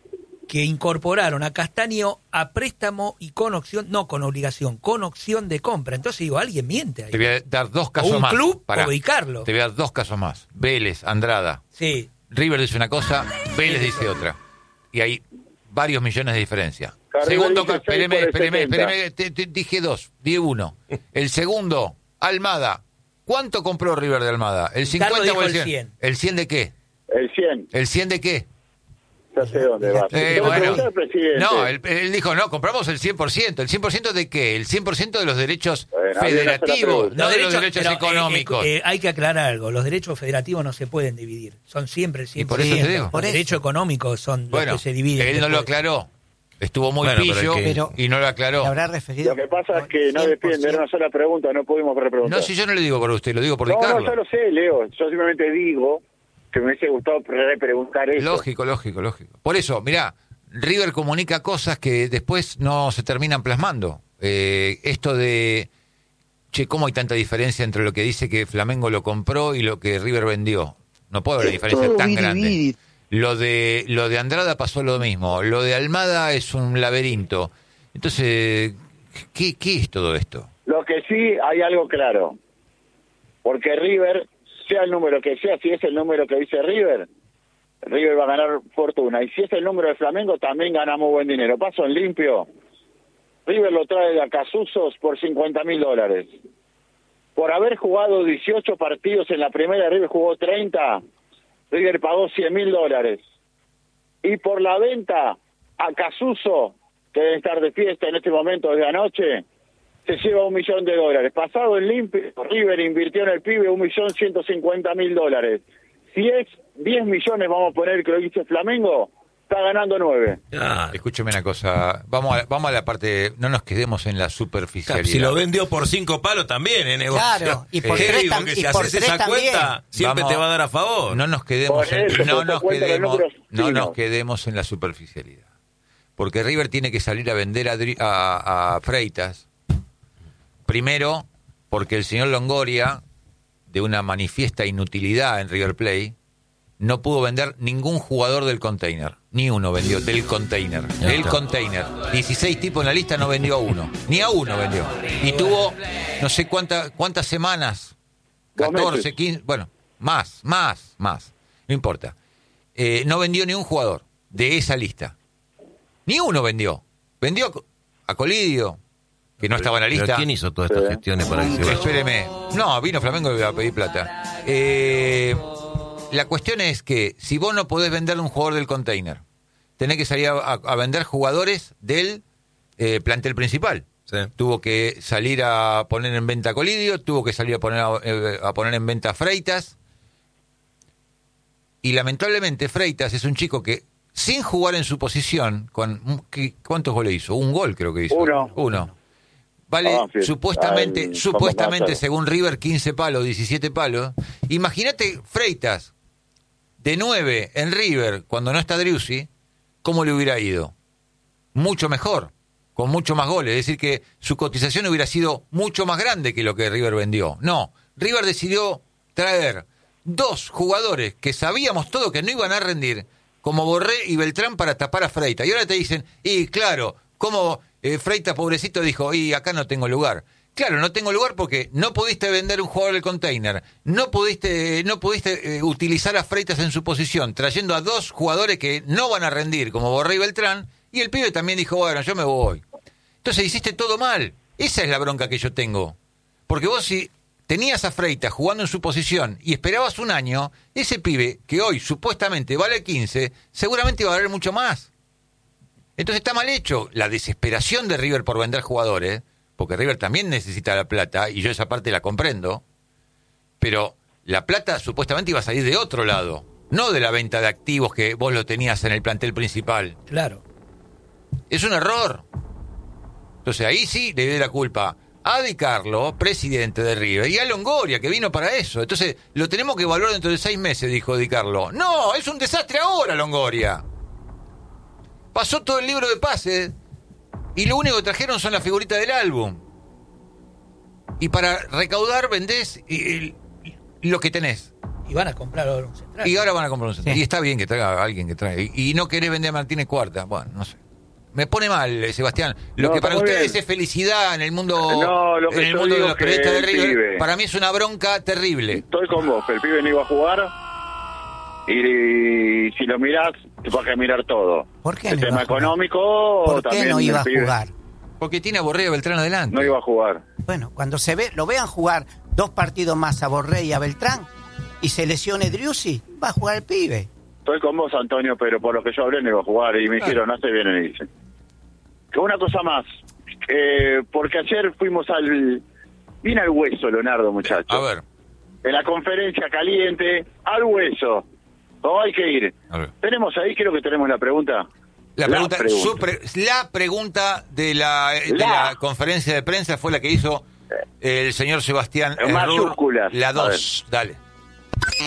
que incorporaron a Castaño a préstamo y con opción, no con obligación, con opción de compra. Entonces digo, alguien miente ahí. Te voy a dar dos casos un más. club Pará. o Di Carlo. Te voy a dar dos casos más. Vélez, Andrada. Sí. River dice una cosa, Vélez dice otra. Y hay varios millones de diferencia. River Segundo, dice ca- seis espéreme, por el espéreme, setenta. espéreme, te- te dije dos, di uno. El segundo, Almada. ¿Cuánto compró River de Almada? ¿El cincuenta dijo o el el cien? cien. ¿El cien de qué? El cien, ¿El cien de qué? ya sé dónde va. Eh, Te lo bueno. preguntó el presidente. No, él, él dijo, no, compramos el cien por ciento. ¿El cien por ciento de qué? El cien por ciento de los derechos Bueno, había una sola federativos, pregunta. no de los derechos pero, eh, económicos. eh, eh, hay que aclarar algo, los derechos federativos no se pueden dividir, son siempre el cien por Y por ciento. eso te digo. Por Los eso. derechos económicos son los Bueno, que se dividen. él no lo después. aclaró. Estuvo muy Bueno, pero pillo el que- Pero- y no lo aclaró. Le habrá referido. Lo que pasa es que no cien por depende, era ciento. una sola pregunta, no pudimos repreguntar. No, si yo no le digo por usted, lo digo por no, Ricardo. no, yo lo sé, Leo. Yo simplemente digo que me hubiese gustado repreguntar eso. Lógico, lógico, lógico. Por eso, mirá, River comunica cosas que después no se terminan plasmando. Eh, esto de, che, ¿cómo hay tanta diferencia entre lo que dice que Flamengo lo compró y lo que River vendió? No puede haber diferencia tan grande. Lo de, lo de Andrada pasó lo mismo. Lo de Almada es un laberinto. Entonces, ¿qué, qué es todo esto? Lo que sí hay algo claro. Porque River, sea el número que sea, si es el número que dice River, River va a ganar fortuna. Y si es el número de Flamengo, también ganamos buen dinero. Paso en limpio. River lo trae de Acasusos por cincuenta mil dólares. Por haber jugado dieciocho partidos en la primera, River jugó treinta. River pagó cien mil dólares. Y por la venta, Acasuso, que debe estar de fiesta en este momento desde anoche, se lleva un millón de dólares. Pasado en limpio, River invirtió en el pibe un millón ciento cincuenta mil dólares. Si es diez millones, vamos a poner que lo dice Flamengo, está ganando nueve. Ah, escúcheme una cosa, vamos a, vamos a la parte, no nos quedemos en la superficialidad. Claro, si lo vendió por cinco palos también, ¿eh? Negocio. Claro, y por eh, tres, digo, tam- que y si por haces tres esa también. cuenta, siempre Vamos, te va a dar a favor. No nos quedemos Por en, eso, no porque nos cuenta los quedemos, números no finos. nos quedemos en la superficialidad. Porque River tiene que salir a vender a, Dri- a, a Freitas. Primero, porque el señor Longoria, de una manifiesta inutilidad en River Plate, no pudo vender ningún jugador del container. Ni uno vendió del container. El container. dieciséis tipos en la lista, no vendió a uno. Ni a uno vendió. Y tuvo no sé cuánta, cuántas semanas. catorce, quince, bueno, más, más, más. No importa. Eh, no vendió ni un jugador de esa lista. Ni uno vendió. Vendió a Colidio, que no estaba en la lista. ¿Pero quién hizo todas estas gestiones para que se vaya? Espéreme. No, vino Flamengo y le iba a pedir plata. Eh, la cuestión es que si vos no podés vender un jugador del container, tenés que salir a, a vender jugadores del eh, plantel principal. Sí. Tuvo que salir a poner en venta a Colidio, tuvo que salir a poner, a, eh, a poner en venta a Freitas. Y lamentablemente Freitas es un chico que, sin jugar en su posición, con ¿qué, ¿cuántos goles hizo? Un gol creo que hizo. Uno. Uno. Vale, Ah, sí. supuestamente, Ay, supuestamente, vamos a según River, quince palos, diecisiete palos. Imagínate Freitas, de nueve en River, cuando no está Driussi, ¿cómo le hubiera ido? Mucho mejor, con mucho más goles. Es decir, que su cotización hubiera sido mucho más grande que lo que River vendió. No, River decidió traer dos jugadores que sabíamos todo que no iban a rendir, como Borré y Beltrán, para tapar a Freitas. Y ahora te dicen, y claro, como eh, Freitas, pobrecito, dijo, y acá no tengo lugar. Claro, no tengo lugar porque no pudiste vender un jugador del container, no pudiste no pudiste eh, utilizar a Freitas en su posición, trayendo a dos jugadores que no van a rendir, como Borré y Beltrán, y el pibe también dijo, bueno, yo me voy. Entonces hiciste todo mal. Esa es la bronca que yo tengo. Porque vos si tenías a Freitas jugando en su posición y esperabas un año, ese pibe, que hoy supuestamente vale quince, seguramente iba a valer mucho más. Entonces está mal hecho. La desesperación de River por vender jugadores, porque River también necesita la plata, y yo esa parte la comprendo, pero la plata supuestamente iba a salir de otro lado, no de la venta de activos que vos lo tenías en el plantel principal. Claro. Es un error. Entonces ahí sí le doy la culpa a Di Carlo, presidente de River, y a Longoria, que vino para eso. Entonces lo tenemos que evaluar dentro de seis meses, dijo Di Carlo. No, es un desastre ahora, Longoria. Pasó todo el libro de pases y lo único que trajeron son las figuritas del álbum. Y para recaudar vendés y, y, lo que tenés. Y van a comprar ahora un central. Y ahora van a comprar un central. Sí. Y está bien que traiga a alguien que traiga. Y, y no querés vender a Martínez Cuarta. Bueno, no sé. Me pone mal, eh, Sebastián. Lo No, que está para muy ustedes bien. es felicidad en el mundo, No, lo que en el yo mundo de digo los que periodistas de el River, pibe- para mí es una bronca terrible. Estoy con vos, el pibe no iba a jugar. Y, y si lo mirás, te vas a mirar todo. ¿Por qué El no iba tema a jugar? económico ¿Por qué también. no iba a el pibe jugar? Porque tiene a Borré y a Beltrán adelante. No iba a jugar. Bueno, cuando se ve, lo vean jugar dos partidos más a Borré y a Beltrán y se lesione Driussi, va a jugar el pibe. Estoy con vos, Antonio, pero por lo que yo hablé no iba a jugar. Y me dijeron, no se vienen y dicen. Que una cosa más. Eh, porque ayer fuimos al... Vine al hueso, Leonardo, muchacho. A ver. En la conferencia caliente, al hueso. ¿Cómo hay que ir? A ver. Tenemos ahí, creo que tenemos la pregunta. La pregunta, su pre- la pregunta de, la, de La. la conferencia de prensa fue la que hizo el señor Sebastián En Errur, mayúsculas. la A dos. Dale.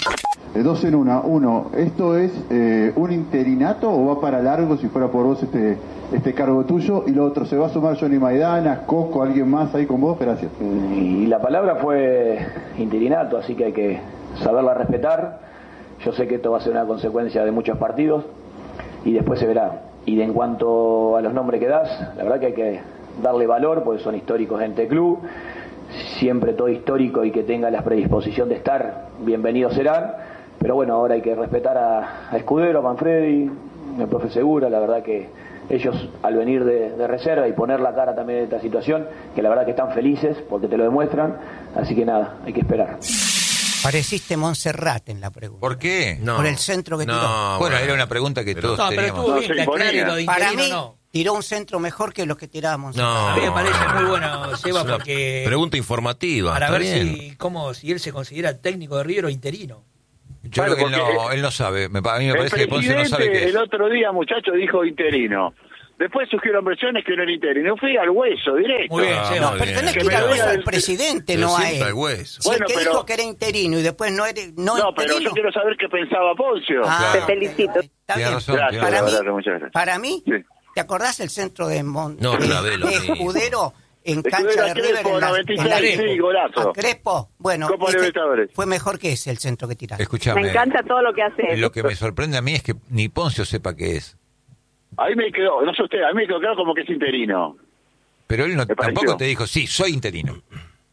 Eh, dos en una. Uno, ¿esto es eh, un interinato o va para largo si fuera por vos este este cargo tuyo? Y lo otro, ¿se va a sumar Johnny Maidana, Coco, alguien más ahí con vos? Gracias. Y la palabra fue interinato, así que hay que saberla respetar. Yo sé que esto va a ser una consecuencia de muchos partidos y después se verá. Y de en cuanto a los nombres que das, la verdad que hay que darle valor porque son históricos en este club. Siempre todo histórico y que tenga la predisposición de estar, bienvenidos serán. Pero bueno, ahora hay que respetar a, a Escudero, a Manfredi, al profe Segura. La verdad que ellos al venir de, de reserva y poner la cara también en esta situación, que la verdad que están felices porque te lo demuestran. Así que nada, hay que esperar. Pareciste Montserrat en la pregunta. ¿Por qué? No. Por el centro que No, tiró. Bueno, bueno, era una pregunta que No, todos pero teníamos. estuvo No, bien se que aclare imponía. lo de Para interino, mí, no. tiró un centro mejor que los que tiraba Montserrat. No. A mí me parece muy bueno, Seba, Es una porque pregunta informativa. para está ver bien. si cómo si él se considera técnico de River o interino. Yo Claro, creo que él porque no, él no sabe. Me, a mí me El parece que Ponce no sabe qué presidente es. el otro día, muchacho, dijo interino. Después surgieron versiones que no era interino. Fui al hueso, directo. Muy bien, Ah, Seba. No, pero tenés Que que ir me al diga hueso al el- presidente, Pero no a siempre él. al hueso. Si Bueno, el que pero- dijo que era interino y después no era no, No, pero yo interino. quiero saber qué pensaba Poncio. Ah, Claro. Te felicito. Está Tiene bien. razón, Gracias, tiene Para razón. mí, gracias, muchas gracias. para mí, Sí. ¿te acordás el centro de, Mon No, de, clavé lo de mismo. Escudero en Escudero cancha de a River Crespo, en la, noventa y en la- seis, sí, golazo. a Crespo? Bueno, Copa ese Libertadores. fue mejor que ese el centro que tiraste. Escúchame. Me encanta todo lo que hace. Lo que me sorprende a mí es que ni Poncio sepa qué es. Ahí me quedó, no sé usted, a mí me quedó claro como que es interino. Pero él no, ¿Me pareció? tampoco te dijo, sí, soy interino.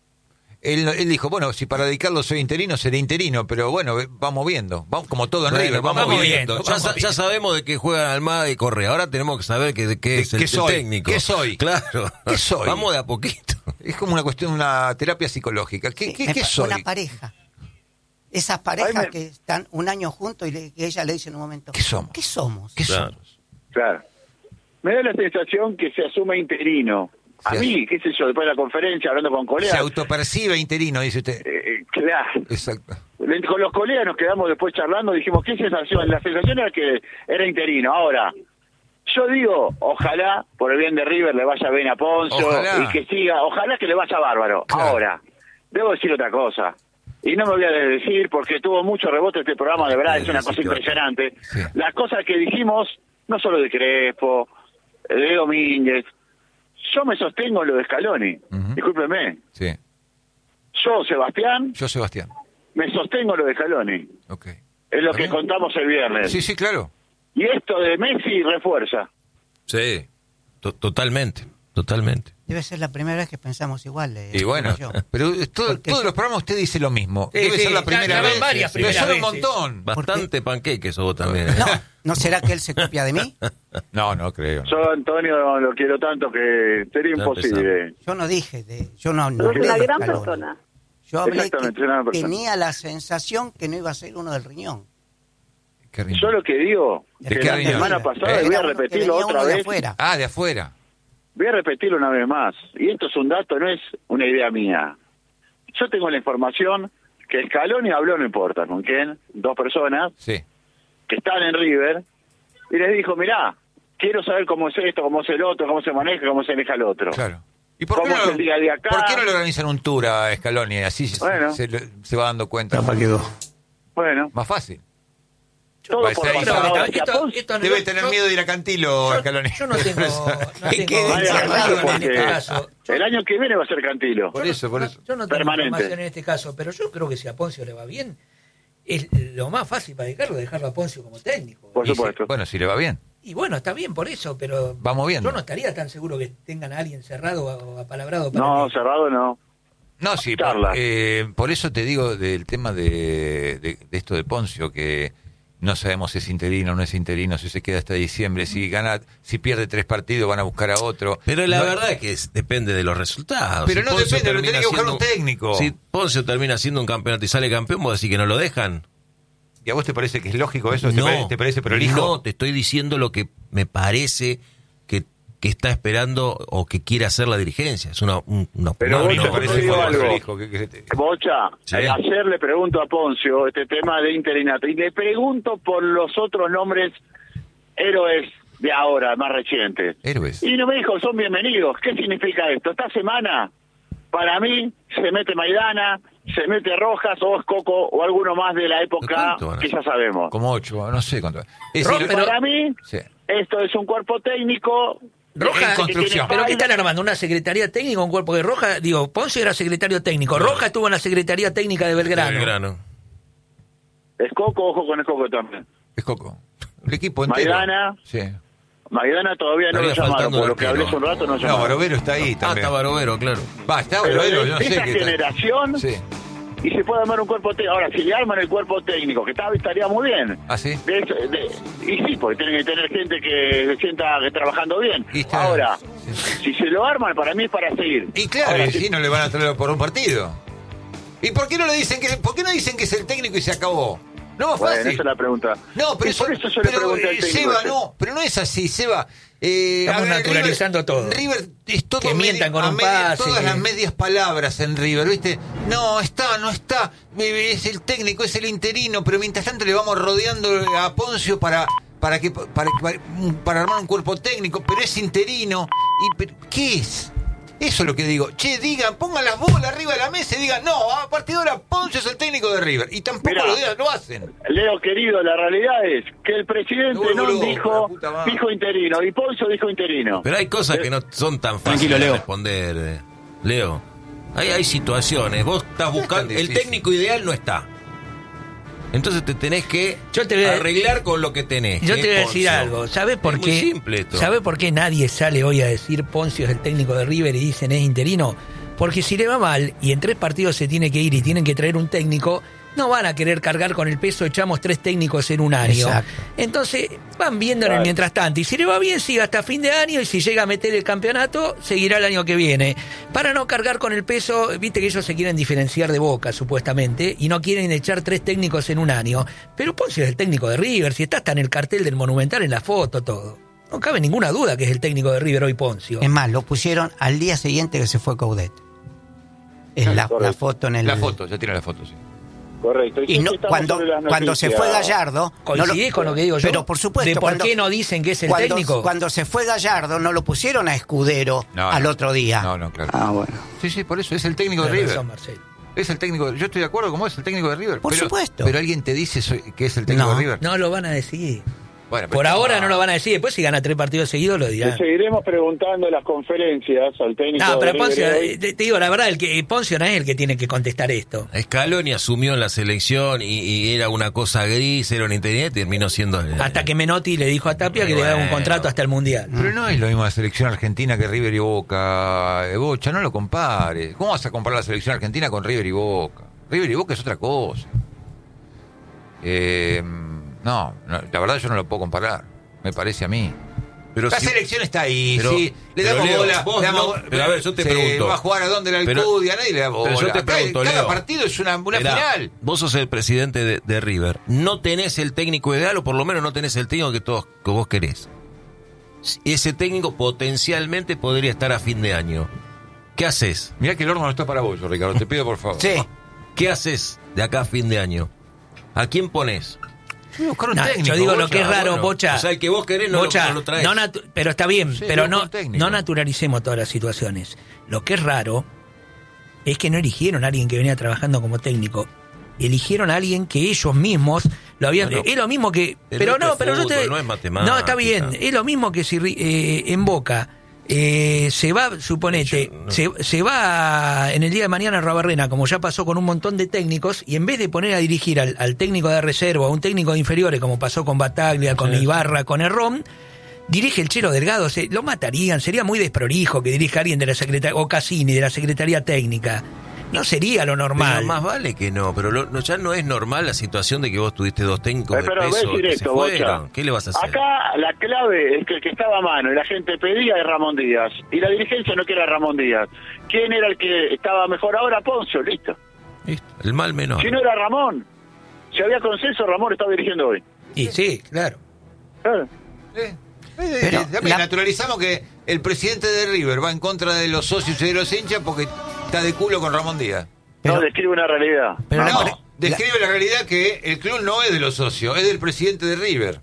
Él, no- él dijo, bueno, si para dedicarlo soy interino, seré interino, pero bueno, ve- vamos viendo. Vamos, como todo en Bueno, River, vamos, vamos viendo. viendo. Ya, vamos sa- viendo. ya sabemos de qué juegan Almada y Correa. Ahora tenemos que saber que, de qué es el, ¿Qué el soy? técnico. ¿Qué soy? Claro. ¿Qué soy? Vamos de a poquito. Es como una cuestión, una terapia psicológica. ¿Qué, qué, Me qué pa- soy? Una pareja. Esas parejas Ay, me- que están un año juntos y le- que ella le dice en un momento, ¿Qué somos? ¿Qué somos? ¿Qué Claro. somos? Claro. Me da la sensación que se asume interino. A Se mí, qué sé yo, después de la conferencia, hablando con Se colegas. autopercibe interino, dice usted. eh, claro. Exacto. Le- Con los colegas nos quedamos después charlando, dijimos, ¿qué sensación? La sensación era que era interino. Ahora, yo digo, ojalá, por el bien de River, le vaya bien a Poncio Ojalá. y que siga, ojalá que le vaya bárbaro. Claro. Ahora, debo decir otra cosa. Y no me voy a decir porque tuvo mucho rebote este programa, de verdad, es una cosa impresionante. Sí. Las cosas que dijimos, no solo de Crespo, de Domínguez, yo me sostengo en lo de Scaloni. Ujú. Discúlpeme. Sí. Yo, Sebastián, Yo, Sebastián. me sostengo en lo de Scaloni. Ok. Es lo ¿Está que bien? contamos el viernes. Sí, sí, claro. Y esto de Messi refuerza. Sí. To- totalmente. Totalmente. Debe ser la primera vez que pensamos igual. eh, Y bueno, yo. pero todo- Porque todos yo- los programas usted dice lo mismo. Sí, Debe sí, ser la ya- primera ya van vez. varias Pero primeras son un veces. montón. Bastante panqueque sos vos también. ¿eh? No, ¿no será que él se copia de mí? No, no creo. Yo, Antonio, lo quiero tanto que sería Ya imposible. Yo no dije, de, yo no, no Sos hablé una de gran Scaloni. persona. Yo hablé Exactamente, que una persona. tenía la sensación que no iba a ser uno del riñón. Qué riñón. Yo lo que digo, ¿De que qué la riñón? semana ¿Eh? pasada, y voy Era a uno que repetirlo venía otra uno de vez, afuera. Ah, de afuera. voy a repetirlo una vez más, y esto es un dato, no es una idea mía. Yo tengo la información que Scaloni habló, no importa con quién, dos personas Sí. que están en River, y les dijo, mirá, quiero saber cómo es esto, cómo es el otro, cómo se maneja, cómo se maneja el otro. Claro. ¿Y por qué, ¿Cómo no, es el día de acá? por qué no le organizan un tour a Scaloni? Así se- Bueno. se, le- se va dando cuenta. Bueno, Más fácil. todo Va a por ser ahí, pasar no, ahora esto- hacia Ponce. esto no- Debe yo- tener yo- miedo de ir a Cantilo, yo, Scaloni. yo no tengo, no Que tengo quede Vaya, encerrado información en porque este caso. Yo- el año que viene va a ser Cantilo. Por eso, por no- eso. Yo no tengo Permanente. información en este caso, pero yo creo que si a Poncio le va bien, es lo más fácil para dedicarlo dejarlo a Poncio como técnico. Por Y si- supuesto. bueno, si le va bien. Y bueno, está bien por eso, pero Vamos viendo. yo no estaría tan seguro que tengan a alguien cerrado o apalabrado para No, que- cerrado no. No, sí, por, Charla. eh, por eso te digo del tema de, de, de esto de Poncio, que no sabemos si es interino o no es interino, si se queda hasta diciembre, si gana, si pierde tres partidos van a buscar a otro. Pero la No- verdad es que es- depende de los resultados. Pero Si no Poncio depende, lo termina tenés que buscar un siendo- técnico. Si Poncio termina siendo un campeonato y sale campeón, vos decís que no lo dejan. ¿Y a vos te parece que es lógico eso? ¿Te, No, pare- te parece prolijo? No, te estoy diciendo lo que me parece que, que está esperando o que quiere hacer la dirigencia. Es una, un- una Pero no, Bocha, no, te parece digo muy algo. prolijo. ¿Qué querés te- Bocha, Sí. eh, ayer le pregunto a Poncio este tema de interinato y le pregunto por los otros nombres héroes de ahora, más recientes. Héroes. Y no me dijo, son bienvenidos. ¿Qué significa esto? Esta semana, para mí, se mete Maidana, se mete Rojas o es Coco o alguno más de la época que ya sabemos. Como ocho, no sé cuánto. Es Ro- decir, pero para mí, sí. esto es un cuerpo técnico. Roja, en construcción. ¿pero qué están armando? ¿Una secretaría técnica o un cuerpo de Roja? Digo, Poncio era secretario técnico. Roja estuvo en la secretaría técnica de Belgrano. Belgrano. Es Coco, ojo con el Coco también. Es Coco. El equipo entero. Maidana. Sí. Maidana todavía no lo Estaría llamaron, faltando por lo que hablé hace un rato no No, llamaron. Barovero está ahí Ah, también. está Barovero, claro. Va, está Pero Barovero, de yo no sé esa qué está. generación, Sí. y se puede armar un cuerpo técnico. Ahora, si le arman el cuerpo técnico, que está, estaría muy bien. ¿Ah, sí? De, de, y sí, porque tienen que tener gente que se sienta que trabajando bien. Y está- Ahora, sí. si se lo arman, para mí es para seguir. Y claro, Ahora, y si- sí, no le van a traer por un partido. ¿Y por qué no le dicen que, por qué no dicen que es el técnico y se acabó? No más Bueno, fácil. esa es la pregunta. No, pero Y por eso, eso yo le pero, pregunté al eh, técnico Seba, ese. no, pero no es así, Seba. Eh, Estamos a ver, naturalizando River, todo. River es todo Que mientan con a un media- pase, todas que- las medias palabras en River, ¿viste? No, está, no está, eh, es el técnico, es el interino, pero mientras tanto le vamos rodeando a Poncio para para que para, para, para armar un cuerpo técnico, pero es interino. Y pero, ¿qué es? Eso es lo que digo. Che, digan, pongan las bolas arriba de la mesa y digan, no, a partir de ahora Poncio es el técnico de River. Y tampoco Mirá. lo, digan, lo hacen. Leo, querido, la realidad es que el presidente Uy, no boludo, dijo, la puta madre. dijo interino, y Poncio dijo interino. Pero hay cosas que no son tan fáciles de responder, eh. Leo. Hay, hay situaciones. Vos estás buscando. El difícil. técnico ideal no está. Entonces te tenés que Yo te voy a- arreglar con lo que tenés. Yo que te voy a es decir Poncio. algo. ¿Sabes por Es qué? muy simple esto. ¿Sabe por qué nadie sale hoy a decir Poncio es el técnico de River y dicen es interino? Porque si le va mal y en tres partidos se tiene que ir y tienen que traer un técnico, no van a querer cargar con el peso, echamos tres técnicos en un año. Exacto. Entonces van viendo en el mientras tanto. Y si le va bien, sigue hasta fin de año. Y si llega a meter el campeonato, seguirá el año que viene. Para no cargar con el peso, viste que ellos se quieren diferenciar de Boca, supuestamente, y no quieren echar tres técnicos en un año. Pero Poncio es el técnico de River, si está hasta en el cartel del Monumental, en la foto, todo. No cabe ninguna duda que es el técnico de River hoy Poncio. Es más, lo pusieron al día siguiente que se fue Coudet. Es la, la foto en el... La foto, ya tiene la foto, sí. Correcto. Y no, cuando, cuando se fue Gallardo... ¿Coincidís con lo que digo yo? Pero por supuesto... ¿De por cuando- qué no dicen que es el cuando, técnico? Cuando se fue Gallardo, no lo pusieron a Escudero No, al no. otro día. No, no, claro. Ah, bueno. Sí, sí, por eso es el técnico de Tenés River. razón, Marcelo. Es el técnico. Yo estoy de acuerdo con vos, es el técnico de River. Por pero, supuesto. Pero alguien te dice soy- que es el técnico No. de River. No lo van a decir. Bueno, pero- Por ahora no lo van a decir. Después si gana tres partidos seguidos lo Le dirán. seguiremos preguntando en las conferencias al técnico No, de pero River Poncio, hoy. eh, te, te digo la verdad, el que Poncio no es el que tiene que contestar esto. Scaloni asumió en la selección y, y era una cosa gris, era una integridad y terminó siendo... el- Hasta que Menotti le dijo a Tapia que le daba un Bueno. contrato hasta el Mundial. Pero no es lo mismo la selección argentina que River y Boca. Eh, Bocha, no lo compares. ¿Cómo vas a comparar la selección argentina con River y Boca? River y Boca es otra cosa. Eh, no, no, la verdad yo no lo puedo comparar. Me parece a mí. Pero la si- selección está ahí, pero- sí. Le pero, damos Leo, bola. vos le damos- no- pero a ver, yo te se pregunto. va a jugar a dónde la Pero- Alcudia, nadie le da bola. Pero yo te Acá pregunto, cada Leo. partido es una, una Mirá, final. Vos sos el presidente de, de River. ¿No tenés el técnico ideal o por lo menos no tenés el técnico que todos que vos querés? Ese técnico potencialmente podría estar a fin de año. ¿Qué haces? Mirá que el horno no está para vos, Ricardo. Te pido por favor. Sí. ¿Qué haces de acá a fin de año? ¿A quién pones? Voy a buscar un No, técnico, yo digo lo Bocha. que es raro, bueno. Bocha. O sea, el que vos querés no lo- Bocha, no lo traes. no natu- pero está bien, Sí, pero busca no, un técnico. no naturalicemos todas las situaciones. Lo que es raro es que no eligieron a alguien que venía trabajando como técnico. Eligieron a alguien que ellos mismos lo habían... Bueno, es lo mismo que... el Pero resto no, es pero yo te... fútbol, no es matemática. No, está bien. Es lo mismo que si eh, en Boca... Eh, se va, suponete, Yo no- se, se va en el día de mañana a Rabarrena, como ya pasó con un montón de técnicos, y en vez de poner a dirigir al, al técnico de reserva o a un técnico de inferiores, como pasó con Bataglia, con Ibarra, con Herrón, dirige el Chelo Delgado, se, lo matarían, sería muy desprolijo que dirija alguien de la secretaría, o Cassini, de la Secretaría Técnica. No sería lo normal. Pero más vale que no, pero lo- no, ya no es normal la situación de que vos tuviste dos técnicos Eh, de pero voy a peso decir que esto, se fueron. Bocha. ¿Qué le vas a hacer? Acá la clave es que el que estaba a mano y la gente pedía es Ramón Díaz. Y la dirigencia no quiere a Ramón Díaz. ¿Quién era el que estaba mejor ahora? Poncio, listo. Listo, el mal menor. Si no era Ramón, si había consenso, Ramón estaba dirigiendo hoy. Y sí, claro. Claro. Sí. Eh, Pero eh, también la- naturalizamos que el presidente de River va en contra de los socios y de los hinchas porque está de culo con Ramón Díaz. Pero- no, describe una realidad. Pero no, la- describe la realidad que el club no es de los socios, es del presidente de River.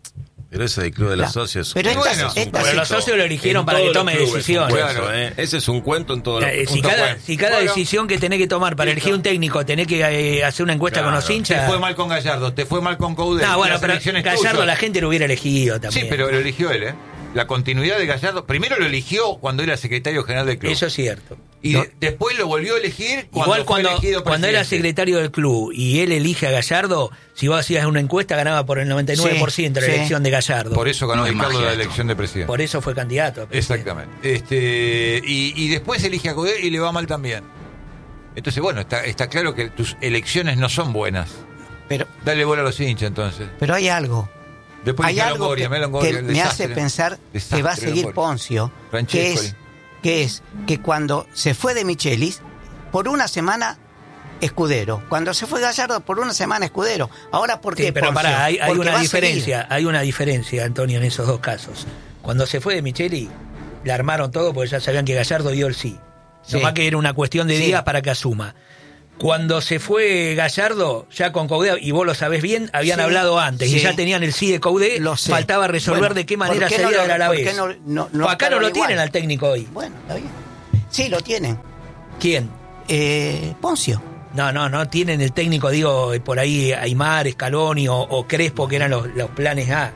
Pero ese del Club de los Claro. Socios. Pero es un esta- cuento. esta- Pero los socios lo eligieron En para que todos los tome clubes es un decisiones. cuento, ¿eh? Ese es un cuento en todos los Eh, si, punto cada, cuento. si cada Bueno. decisión que tenés que tomar para elegir un técnico tenés que eh, hacer una encuesta Claro. con los Te hinchas. fue mal con Gallardo, te fue mal con Coudet. No, bueno, las pero elecciones Gallardo tuyas. la gente lo hubiera elegido también. Sí, pero lo eligió él, ¿eh? La continuidad de Gallardo, primero lo eligió cuando era secretario general del club. Eso es cierto. Y No. de- después lo volvió a elegir cuando Igual fue cuando, elegido cuando era presidente. secretario del club y él elige a Gallardo, si vos hacías una encuesta ganaba por el noventa y nueve por ciento Sí, la sí. elección de Gallardo. Por eso ganó No es Ricardo magia la esto. elección de presidente. Por eso fue candidato. a presidente. Exactamente. Este, y, y después elige a Coudet y le va mal también. Entonces, bueno, está, está claro que tus elecciones no son buenas. Pero, Dale bola a los hinchas, entonces. pero hay algo. Después Hay dije algo Longoria, que, mirá Longoria, que el me desastre. hace pensar Desastre, que va a seguir Longoria. Poncio, que Francescoli. es, que es que cuando se fue de Michelis, por una semana Escudero. Cuando se fue Gallardo, por una semana Escudero. Ahora, ¿por qué Sí, pero Poncio? pará, hay, hay Porque una va a seguir. diferencia, hay una diferencia, Antonio, en esos dos casos. Cuando se fue de Micheli, le armaron todo porque ya sabían que Gallardo dio el sí. Sí. Nomás que era una cuestión de Sí. días para que asuma. Cuando se fue Gallardo, ya con Coudet, y vos lo sabés bien, habían Sí, hablado antes sí. y ya tenían el sí de Coudet, Lo sé. faltaba resolver Bueno, de qué ¿por manera qué sería no lo- del por Alavés. qué no- no- no Acá no optaron lo igual? tienen al técnico hoy. Bueno, está bien. Sí, lo tienen. ¿Quién? Eh, Poncio. No, no, no tienen el técnico, digo, eh, por ahí Aymar, Scaloni o, o Crespo, que eran los, los planes A.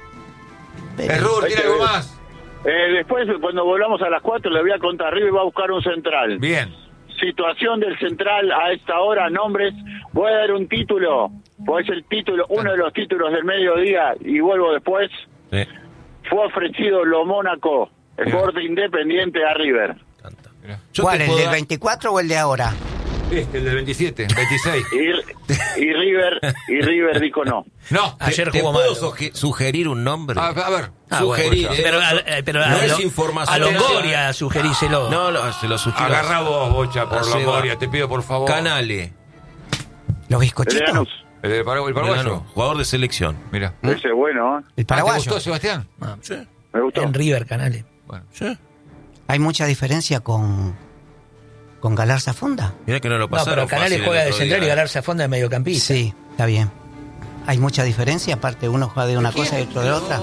Pero- Error, ¿tiene algo más? Eh, después, cuando volvamos a las cuatro, le voy a contar. River va a buscar un central. Bien. Situación del central a esta hora, nombres. Voy a dar un título, pues el título, uno de los títulos del mediodía, y vuelvo después. Sí. Fue ofrecido lo Mónaco, el Bien. borde independiente a River. Mirá. Yo ¿Cuál, te el puedo del dar- veinticuatro o el de ahora? Este, el del veintisiete, veintiséis. Y, y River y River dijo no. No. Ayer ¿Te jugó puedo mal. suge- sugerir un nombre? A, a ver. Ah, Sugerir, bueno, ¿eh? pero, a- eh, pero a, No es Lo- información. a Longoria sugeríselo. No, no, se lo sugiero. Agarra vos, Bocha, por Así Longoria, va. te pido por favor. Canale. ¿Los El de bizcochitos? Lanús. El, del Paraguay, el Ganó, paraguayo. jugador de selección. Mira. Ese es bueno, ¿eh? El Ah, ¿te paraguayo. gustó, Sebastián? Ah, Me gustó. en River, Canales. Bueno. Sí. Hay mucha diferencia con, con Galarza Fonda. Mira que no lo No, pasaron. pero Canales fácil el juega de otro central día, y ¿eh? Galarza Fonda de mediocampista. Sí, está bien. Hay mucha diferencia, aparte uno juega de una cosa y otro de otra.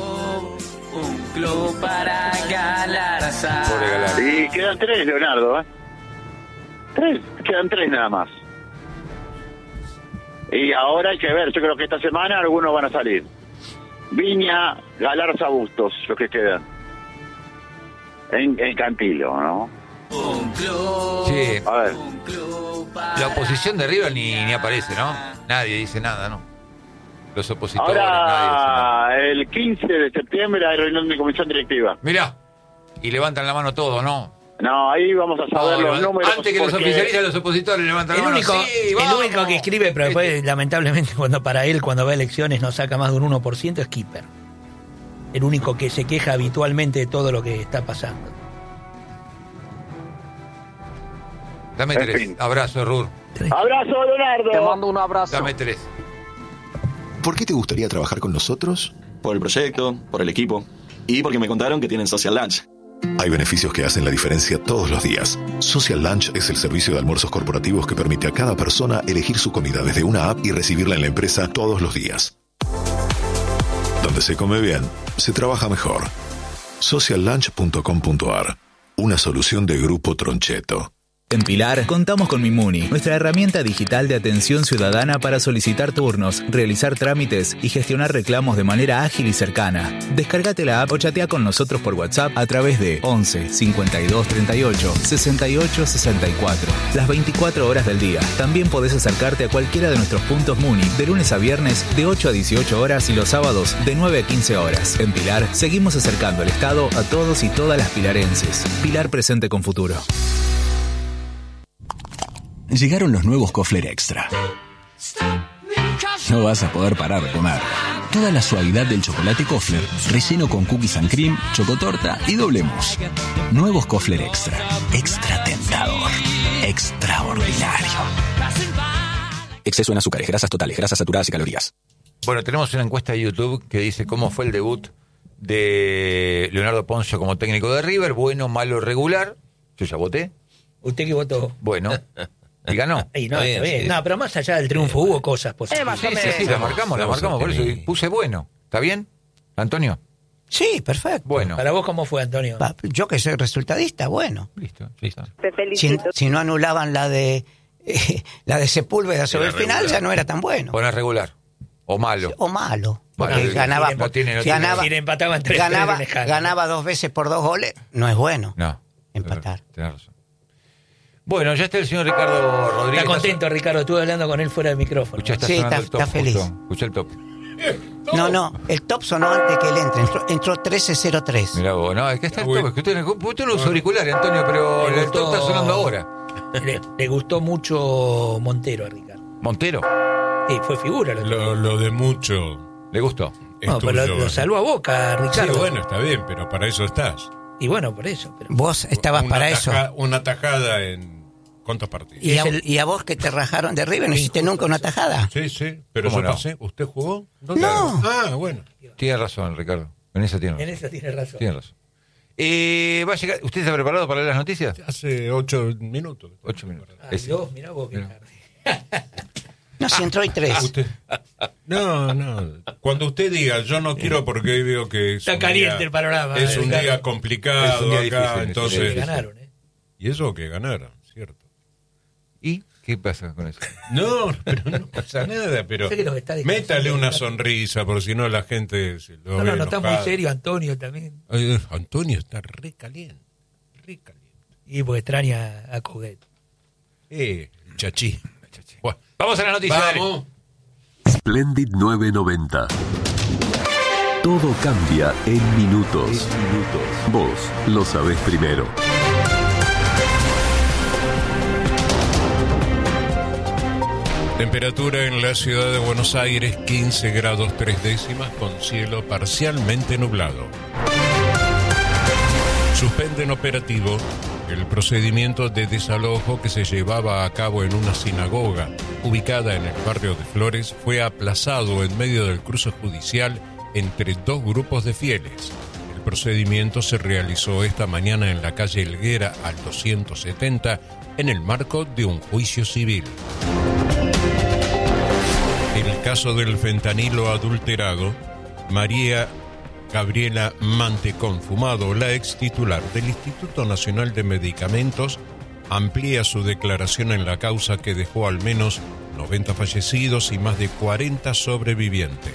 Pobre Galán. Y quedan tres, Leonardo, ¿eh? Tres, quedan tres nada más. Y ahora hay que ver, yo creo que esta semana algunos van a salir. Viña, Galarza, Bustos, los que quedan. En, en Cantilo, ¿no? Sí. A ver. La oposición de River ni, ni aparece, ¿no? Nadie dice nada, ¿no? Los opositores, nadie dice nada. Ahora, el quince de septiembre hay reunión de comisión directiva. Mirá. Y levantan la mano todos, ¿no? No, ahí vamos a saber No, los no, números. antes que los porque- oficialistas, los opositores levantan El la mano. único, Sí, el vamos. único que escribe, pero después, lamentablemente, cuando para él, cuando va a elecciones, no saca más de un uno por ciento, es Keeper. El único que se queja habitualmente de todo lo que está pasando. Dame En tres. fin. Abrazo, Rur. Abrazo, Leonardo. Te mando un abrazo. Dame tres. ¿Por qué te gustaría trabajar con nosotros? Por el proyecto, por el equipo y porque me contaron que tienen Social Lunch. Hay beneficios que hacen la diferencia todos los días. Social Lunch es el servicio de almuerzos corporativos que permite a cada persona elegir su comida desde una app y recibirla en la empresa todos los días. Donde se come bien, se trabaja mejor. social lunch punto com punto a r. Una solución de Grupo Troncheto. En Pilar contamos con Mimuni, nuestra herramienta digital de atención ciudadana para solicitar turnos, realizar trámites y gestionar reclamos de manera ágil y cercana. Descárgate la app o chatea con nosotros por WhatsApp a través de once cincuenta y dos treinta y ocho sesenta y ocho sesenta y cuatro. Las veinticuatro horas del día. También podés acercarte a cualquiera de nuestros puntos Muni de lunes a viernes de ocho a dieciocho horas y los sábados de nueve a quince horas. En Pilar seguimos acercando el Estado a todos y todas las pilarenses. Pilar presente con futuro. Llegaron los nuevos Kofler Extra. No vas a poder parar de comer. Toda la suavidad del chocolate Kofler, relleno con cookies and cream, chocotorta y doble mousse. Nuevos Kofler Extra. Extra tentador. Extraordinario. Exceso en azúcares, grasas totales, grasas saturadas y calorías. Bueno, tenemos una encuesta de YouTube que dice cómo fue el debut de Leonardo Poncio como técnico de River. Bueno, malo, regular. Yo ya voté. ¿Usted qué votó? Bueno. Y ganó. Y no, Está bien, está bien. sí. No, pero más allá del triunfo hubo cosas positivas. Sí, sí, sí, la marcamos, la Vamos a marcamos. Por eso tener- puse bueno. ¿Está bien? ¿Antonio? Sí, perfecto. Bueno. ¿Para vos cómo fue, Antonio? Pa- Yo que soy resultadista, bueno. Listo, listo. Te Si, felicito. si no anulaban la de eh, la de Sepúlveda sobre Era el final, regular. ya no era tan bueno. Poner regular. O malo. O malo. Bueno, Porque no ganaba, tiene- no tiene- no tiene- ganaba, Si le empataban tres, ganaba, tres, era un escándalo. ganaba dos veces por dos goles, no es bueno No. empatar. Tenés razón. Bueno, ya está el señor Ricardo Rodríguez. Está contento, Ricardo. Estuve hablando con él fuera del micrófono. Escuchá, está Sí, sonando está- el top. está feliz. justo. Escuchá el top. No, no, el top sonó antes que él entre, entró, entró trece cero tres. Mirá vos, no, es que está el Bueno. top. Es que usted, usted no usa auriculares, Antonio, pero Le el top gustó- está sonando ahora. Le, le gustó mucho Montero a Ricardo. Montero, Sí, fue figura. Lo, Lo, lo de mucho ¿le gustó? es no, pero tuyo. lo, lo salvó a Boca, Sí, Ricardo. bueno, está bien, pero para eso estás. Y bueno, por eso. Pero... Vos estabas Una para taja- eso. Una tajada en... ¿Cuántos partidos? Y a, es el- y a vos que te rajaron de River, ¿no hiciste nunca una tajada? Sí, sí, pero ¿Cómo yo no? pasé. ¿Usted jugó? ¿Dónde? No. Ah, bueno. Tiene razón, Ricardo. En esa tiene En razón. eso tiene razón. Tiene razón. Eh, va a llegar, ¿usted está preparado para leer las noticias? Hace ocho minutos. Ocho minutos. Ay, Ese. Dios, mirá vos, Mirá. Ricardo. No, si entró y tres. Usted- No, no. Cuando usted diga, yo no quiero porque hoy veo que es Está un caliente día- el panorama, Es un Ricardo. día complicado Es un día acá, difícil, entonces. es un día Ganaron, ¿eh? Y eso que ganaron, ¿cierto? ¿Y qué pasa con eso? No, pero no pasa nada, pero Sé que los está descansando, métale una Ricardo. sonrisa, por si no la gente se lo No, ve no, no está muy enojado. serio Antonio también. Ay, Antonio está re caliente, re caliente. Y porque extraña a Coguet. Eh, el chachí. Bueno, Vamos a la noticia. vamos. Splendid novecientos noventa. Todo cambia en minutos. Vos lo sabés primero. Temperatura en la ciudad de Buenos Aires, quince grados tres décimas, con cielo parcialmente nublado. Suspenden operativo el procedimiento de desalojo que se llevaba a cabo en una sinagoga ubicada en el barrio de Flores fue aplazado en medio del cruce judicial entre dos grupos de fieles. El procedimiento se realizó esta mañana en la calle Helguera al doscientos setenta en el marco de un juicio civil. El caso del fentanilo adulterado, María Gabriela Mantecón Fumado, la ex titular del Instituto Nacional de Medicamentos, amplía su declaración en la causa que dejó al menos noventa fallecidos y más de cuarenta sobrevivientes.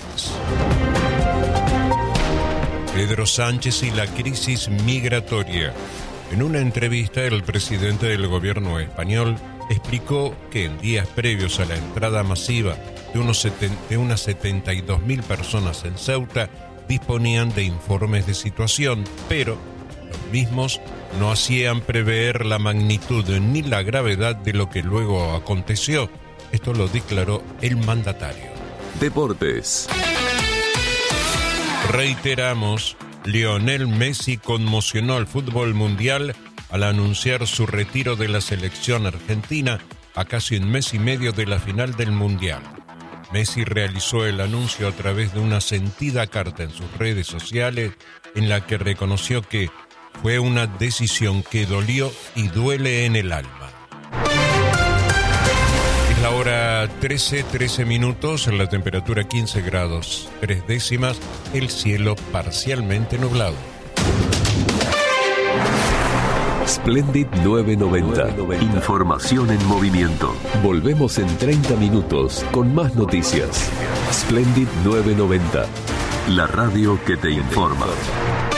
Pedro Sánchez y la crisis migratoria. En una entrevista, el presidente del gobierno español explicó que en días previos a la entrada masiva de, unos seten- de unas setenta y dos mil personas en Ceuta, disponían de informes de situación, pero los mismos no hacían prever la magnitud ni la gravedad de lo que luego aconteció. Esto lo declaró el mandatario. Deportes. Reiteramos, Lionel Messi conmocionó al fútbol mundial al anunciar su retiro de la selección argentina a casi un mes y medio de la final del Mundial. Messi realizó el anuncio a través de una sentida carta en sus redes sociales en la que reconoció que fue una decisión que dolió y duele en el alma. Es la hora trece, trece minutos, la temperatura quince grados, tres décimas, el cielo parcialmente nublado. Splendid novecientos noventa. Información en movimiento. Volvemos en treinta minutos con más noticias. Splendid novecientos noventa. La radio que te informa.